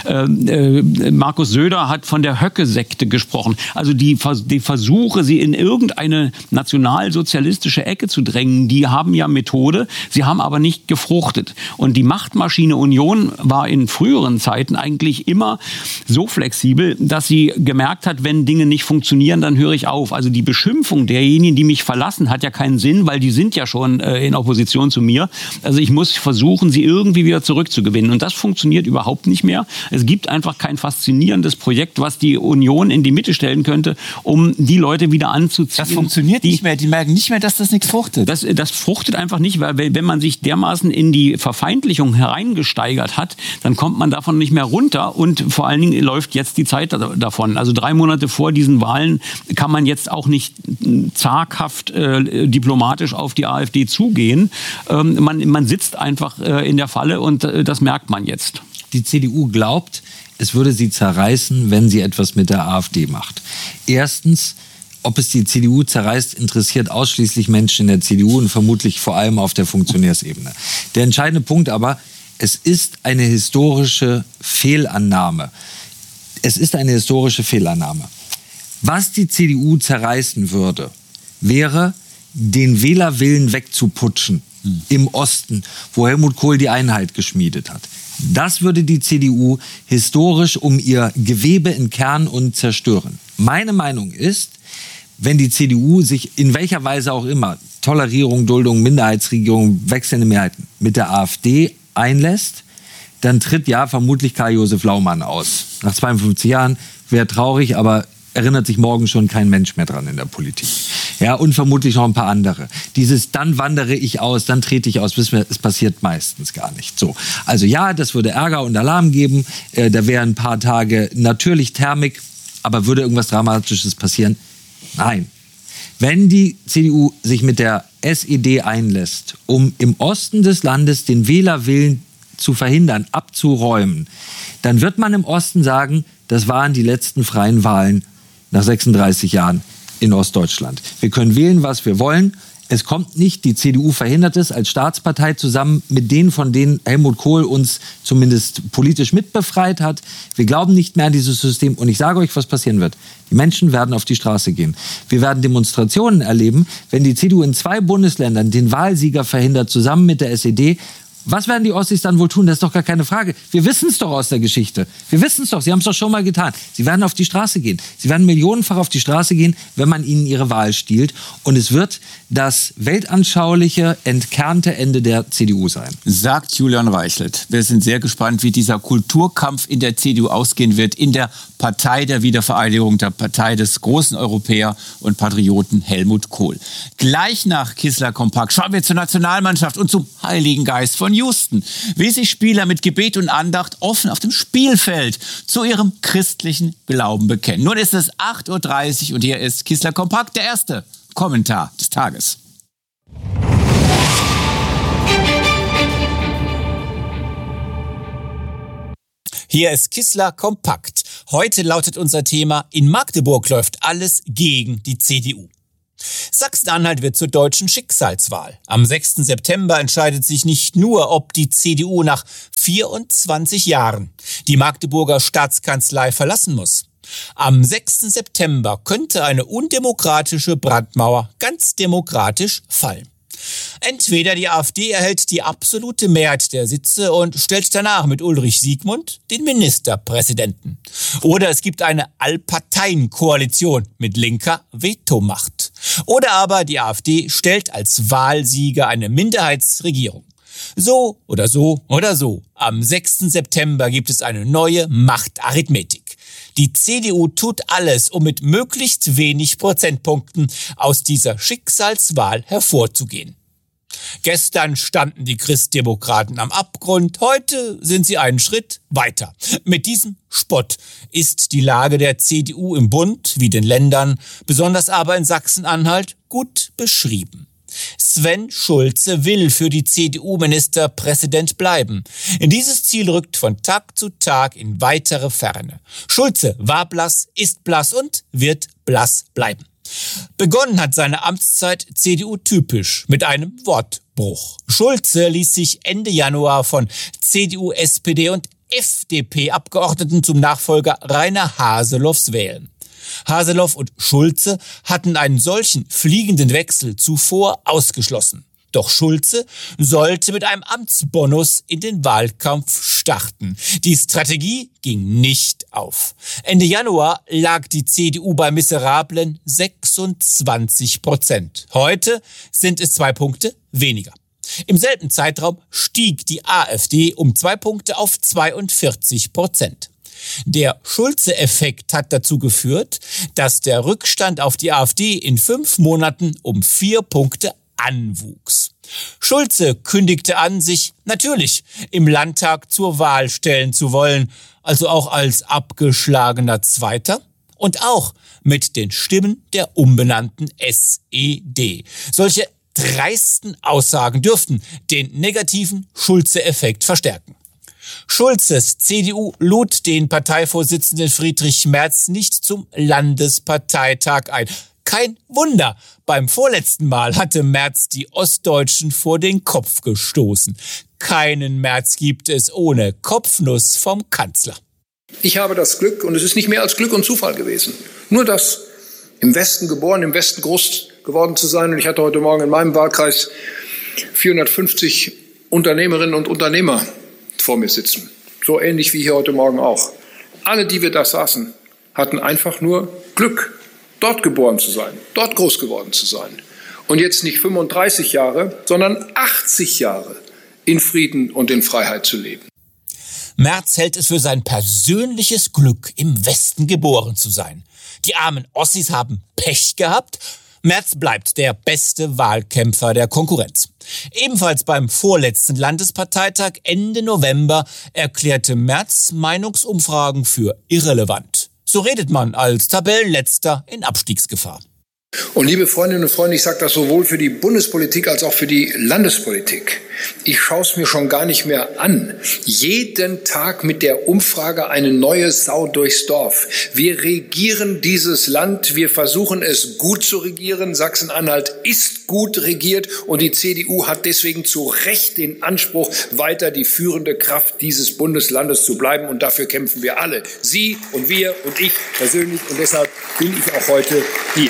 Markus Söder hat von der Höcke-Sekte gesprochen. Also die Versuche, sie in irgendeine nationalsozialistische Ecke zu drängen, die haben ja Methode, sie haben aber nicht gefruchtet. Und die Machtmaschine Union war in früheren Zeiten eigentlich immer so flexibel, dass sie gemerkt hat, wenn Dinge nicht funktionieren, dann höre ich auf. Also die Beschimpfung derjenigen, die mich verlassen, hat ja keinen Sinn, weil die sind ja schon in Opposition zu mir. Also ich muss versuchen, sie irgendwie wieder zurückzugewinnen. Und das funktioniert überhaupt nicht mehr. Es gibt einfach kein faszinierendes Projekt, was die Union in die Mitte stellen könnte, um die Leute wieder anzuziehen. Das funktioniert nicht mehr. Die merken nicht mehr, dass das nichts fruchtet. Das fruchtet einfach nicht, weil wenn man sich dermaßen in die Verfeindlichung hereingesteigert hat, dann kommt man davon nicht mehr runter und vor allen Dingen läuft jetzt die Zeit davon. Also 3 Monate vor diesen Wahlen kann man jetzt auch nicht zaghaft diplomatisch auf die AfD zugehen. Man sitzt einfach in der Falle und das merkt man jetzt. Die CDU glaubt, es würde sie zerreißen, wenn sie etwas mit der AfD macht. Erstens, ob es die CDU zerreißt, interessiert ausschließlich Menschen in der CDU und vermutlich vor allem auf der Funktionärsebene. Der entscheidende Punkt aber, es ist eine historische Fehlannahme. Es ist eine historische Fehlannahme. Was die CDU zerreißen würde, wäre, den Wählerwillen wegzuputschen. im Osten, wo Helmut Kohl die Einheit geschmiedet hat. Das würde die CDU historisch um ihr Gewebe entkernen und zerstören. Meine Meinung ist, wenn die CDU sich in welcher Weise auch immer, Tolerierung, Duldung, Minderheitsregierung, wechselnde Mehrheiten, mit der AfD einlässt, dann tritt ja vermutlich Karl-Josef Laumann aus. Nach 52 Jahren wäre traurig, aber erinnert sich morgen schon kein Mensch mehr dran in der Politik. Ja, und vermutlich noch ein paar andere. Dieses, dann wandere ich aus, dann trete ich aus, wissen wir, es passiert meistens gar nicht. So. Also ja, das würde Ärger und Alarm geben, da wären ein paar Tage natürlich Thermik, aber würde irgendwas Dramatisches passieren? Nein. Wenn die CDU sich mit der SED einlässt, um im Osten des Landes den Wählerwillen zu verhindern, abzuräumen, dann wird man im Osten sagen, das waren die letzten freien Wahlen nach 36 Jahren in Ostdeutschland. Wir können wählen, was wir wollen. Es kommt nicht, die CDU verhindert es als Staatspartei zusammen mit denen, von denen Helmut Kohl uns zumindest politisch mitbefreit hat. Wir glauben nicht mehr an dieses System. Und ich sage euch, was passieren wird. Die Menschen werden auf die Straße gehen. Wir werden Demonstrationen erleben, wenn die CDU in 2 Bundesländern den Wahlsieger verhindert, zusammen mit der SED. Was werden die Ossis dann wohl tun? Das ist doch gar keine Frage. Wir wissen es doch aus der Geschichte. Wir wissen es doch. Sie haben es doch schon mal getan. Sie werden auf die Straße gehen. Sie werden millionenfach auf die Straße gehen, wenn man ihnen ihre Wahl stiehlt. Und es wird das weltanschauliche, entkernte Ende der CDU sein. Sagt Julian Reichelt. Wir sind sehr gespannt, wie dieser Kulturkampf in der CDU ausgehen wird. In der Partei der Wiedervereinigung, der Partei des großen Europäer und Patrioten Helmut Kohl. Gleich nach Kissler Kompakt schauen wir zur Nationalmannschaft und zum Heiligen Geist von Houston, wie sich Spieler mit Gebet und Andacht offen auf dem Spielfeld zu ihrem christlichen Glauben bekennen. Nun ist es 8:30 Uhr und hier ist Kissler Kompakt, der erste Kommentar des Tages. Hier ist Kissler Kompakt. Heute lautet unser Thema: In Magdeburg läuft alles gegen die CDU. Sachsen-Anhalt wird zur deutschen Schicksalswahl. Am 6. September entscheidet sich nicht nur, ob die CDU nach 24 Jahren die Magdeburger Staatskanzlei verlassen muss. Am 6. September könnte eine undemokratische Brandmauer ganz demokratisch fallen. Entweder die AfD erhält die absolute Mehrheit der Sitze und stellt danach mit Ulrich Siegmund den Ministerpräsidenten. Oder es gibt eine Allparteien-Koalition mit linker Vetomacht. Oder aber die AfD stellt als Wahlsieger eine Minderheitsregierung. So oder so oder so. Am 6. September gibt es eine neue Machtarithmetik. Die CDU tut alles, um mit möglichst wenig Prozentpunkten aus dieser Schicksalswahl hervorzugehen. Gestern standen die Christdemokraten am Abgrund, heute sind sie einen Schritt weiter. Mit diesem Spott ist die Lage der CDU im Bund wie den Ländern, besonders aber in Sachsen-Anhalt, gut beschrieben. Sven Schulze will für die CDU Ministerpräsident bleiben. Dieses Ziel rückt von Tag zu Tag in weitere Ferne. Schulze war blass, ist blass und wird blass bleiben. Begonnen hat seine Amtszeit CDU-typisch mit einem Wortbruch. Schulze ließ sich Ende Januar von CDU, SPD und FDP-Abgeordneten zum Nachfolger Rainer Haseloffs wählen. Haseloff und Schulze hatten einen solchen fliegenden Wechsel zuvor ausgeschlossen. Doch Schulze sollte mit einem Amtsbonus in den Wahlkampf starten. Die Strategie ging nicht auf. Ende Januar lag die CDU bei miserablen 26%. Heute sind es 2 Punkte weniger. Im selben Zeitraum stieg die AfD um 2 Punkte auf 42%. Der Schulze-Effekt hat dazu geführt, dass der Rückstand auf die AfD in 5 Monaten um 4 Punkte anwuchs. Schulze kündigte an, sich natürlich im Landtag zur Wahl stellen zu wollen, also auch als abgeschlagener Zweiter und auch mit den Stimmen der umbenannten SED. Solche dreisten Aussagen dürften den negativen Schulze-Effekt verstärken. Schulzes CDU lud den Parteivorsitzenden Friedrich Merz nicht zum Landesparteitag ein. Kein Wunder, beim vorletzten Mal hatte Merz die Ostdeutschen vor den Kopf gestoßen. Keinen Merz gibt es ohne Kopfnuss vom Kanzler. Ich habe das Glück, und es ist nicht mehr als Glück und Zufall gewesen, nur das, im Westen geboren, im Westen groß geworden zu sein. Und ich hatte heute Morgen in meinem Wahlkreis 450 Unternehmerinnen und Unternehmer vor mir sitzen. So ähnlich wie hier heute Morgen auch. Alle, die wir da saßen, hatten einfach nur Glück, dort geboren zu sein, dort groß geworden zu sein. Und jetzt nicht 35 Jahre, sondern 80 Jahre in Frieden und in Freiheit zu leben. Merz hält es für sein persönliches Glück, im Westen geboren zu sein. Die armen Ossis haben Pech gehabt. Merz bleibt der beste Wahlkämpfer der Konkurrenz. Ebenfalls beim vorletzten Landesparteitag Ende November erklärte Merz Meinungsumfragen für irrelevant. So redet man als Tabellenletzter in Abstiegsgefahr. Und liebe Freundinnen und Freunde, ich sage das sowohl für die Bundespolitik als auch für die Landespolitik. Ich schaue es mir schon gar nicht mehr an. Jeden Tag mit der Umfrage eine neue Sau durchs Dorf. Wir regieren dieses Land, wir versuchen es gut zu regieren. Sachsen-Anhalt ist gut regiert und die CDU hat deswegen zu Recht den Anspruch, weiter die führende Kraft dieses Bundeslandes zu bleiben. Und dafür kämpfen wir alle. Sie und wir und ich persönlich. Und deshalb bin ich auch heute hier.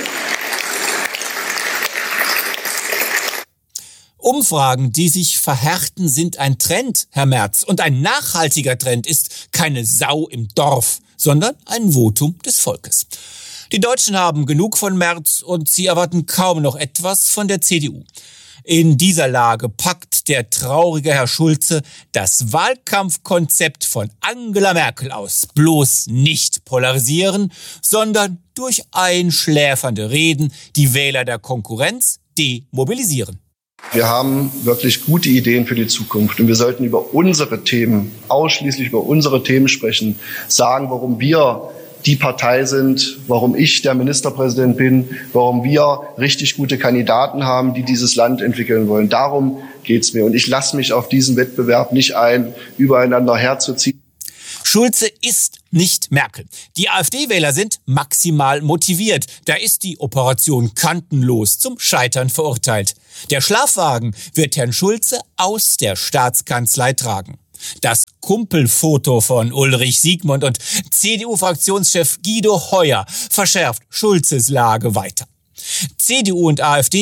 Umfragen, die sich verhärten, sind ein Trend, Herr Merz. Und ein nachhaltiger Trend ist keine Sau im Dorf, sondern ein Votum des Volkes. Die Deutschen haben genug von Merz und sie erwarten kaum noch etwas von der CDU. In dieser Lage packt der traurige Herr Schulze das Wahlkampfkonzept von Angela Merkel aus. Bloß nicht polarisieren, sondern durch einschläfernde Reden die Wähler der Konkurrenz demobilisieren. Wir haben wirklich gute Ideen für die Zukunft und wir sollten über unsere Themen, ausschließlich über unsere Themen sprechen, sagen, warum wir die Partei sind, warum ich der Ministerpräsident bin, warum wir richtig gute Kandidaten haben, die dieses Land entwickeln wollen. Darum geht's mir und ich lasse mich auf diesen Wettbewerb nicht ein, übereinander herzuziehen. Schulze ist nicht Merkel. Die AfD-Wähler sind maximal motiviert. Da ist die Operation kantenlos zum Scheitern verurteilt. Der Schlafwagen wird Herrn Schulze aus der Staatskanzlei tragen. Das Kumpelfoto von Ulrich Siegmund und CDU-Fraktionschef Guido Heuer verschärft Schulzes Lage weiter. CDU und AfD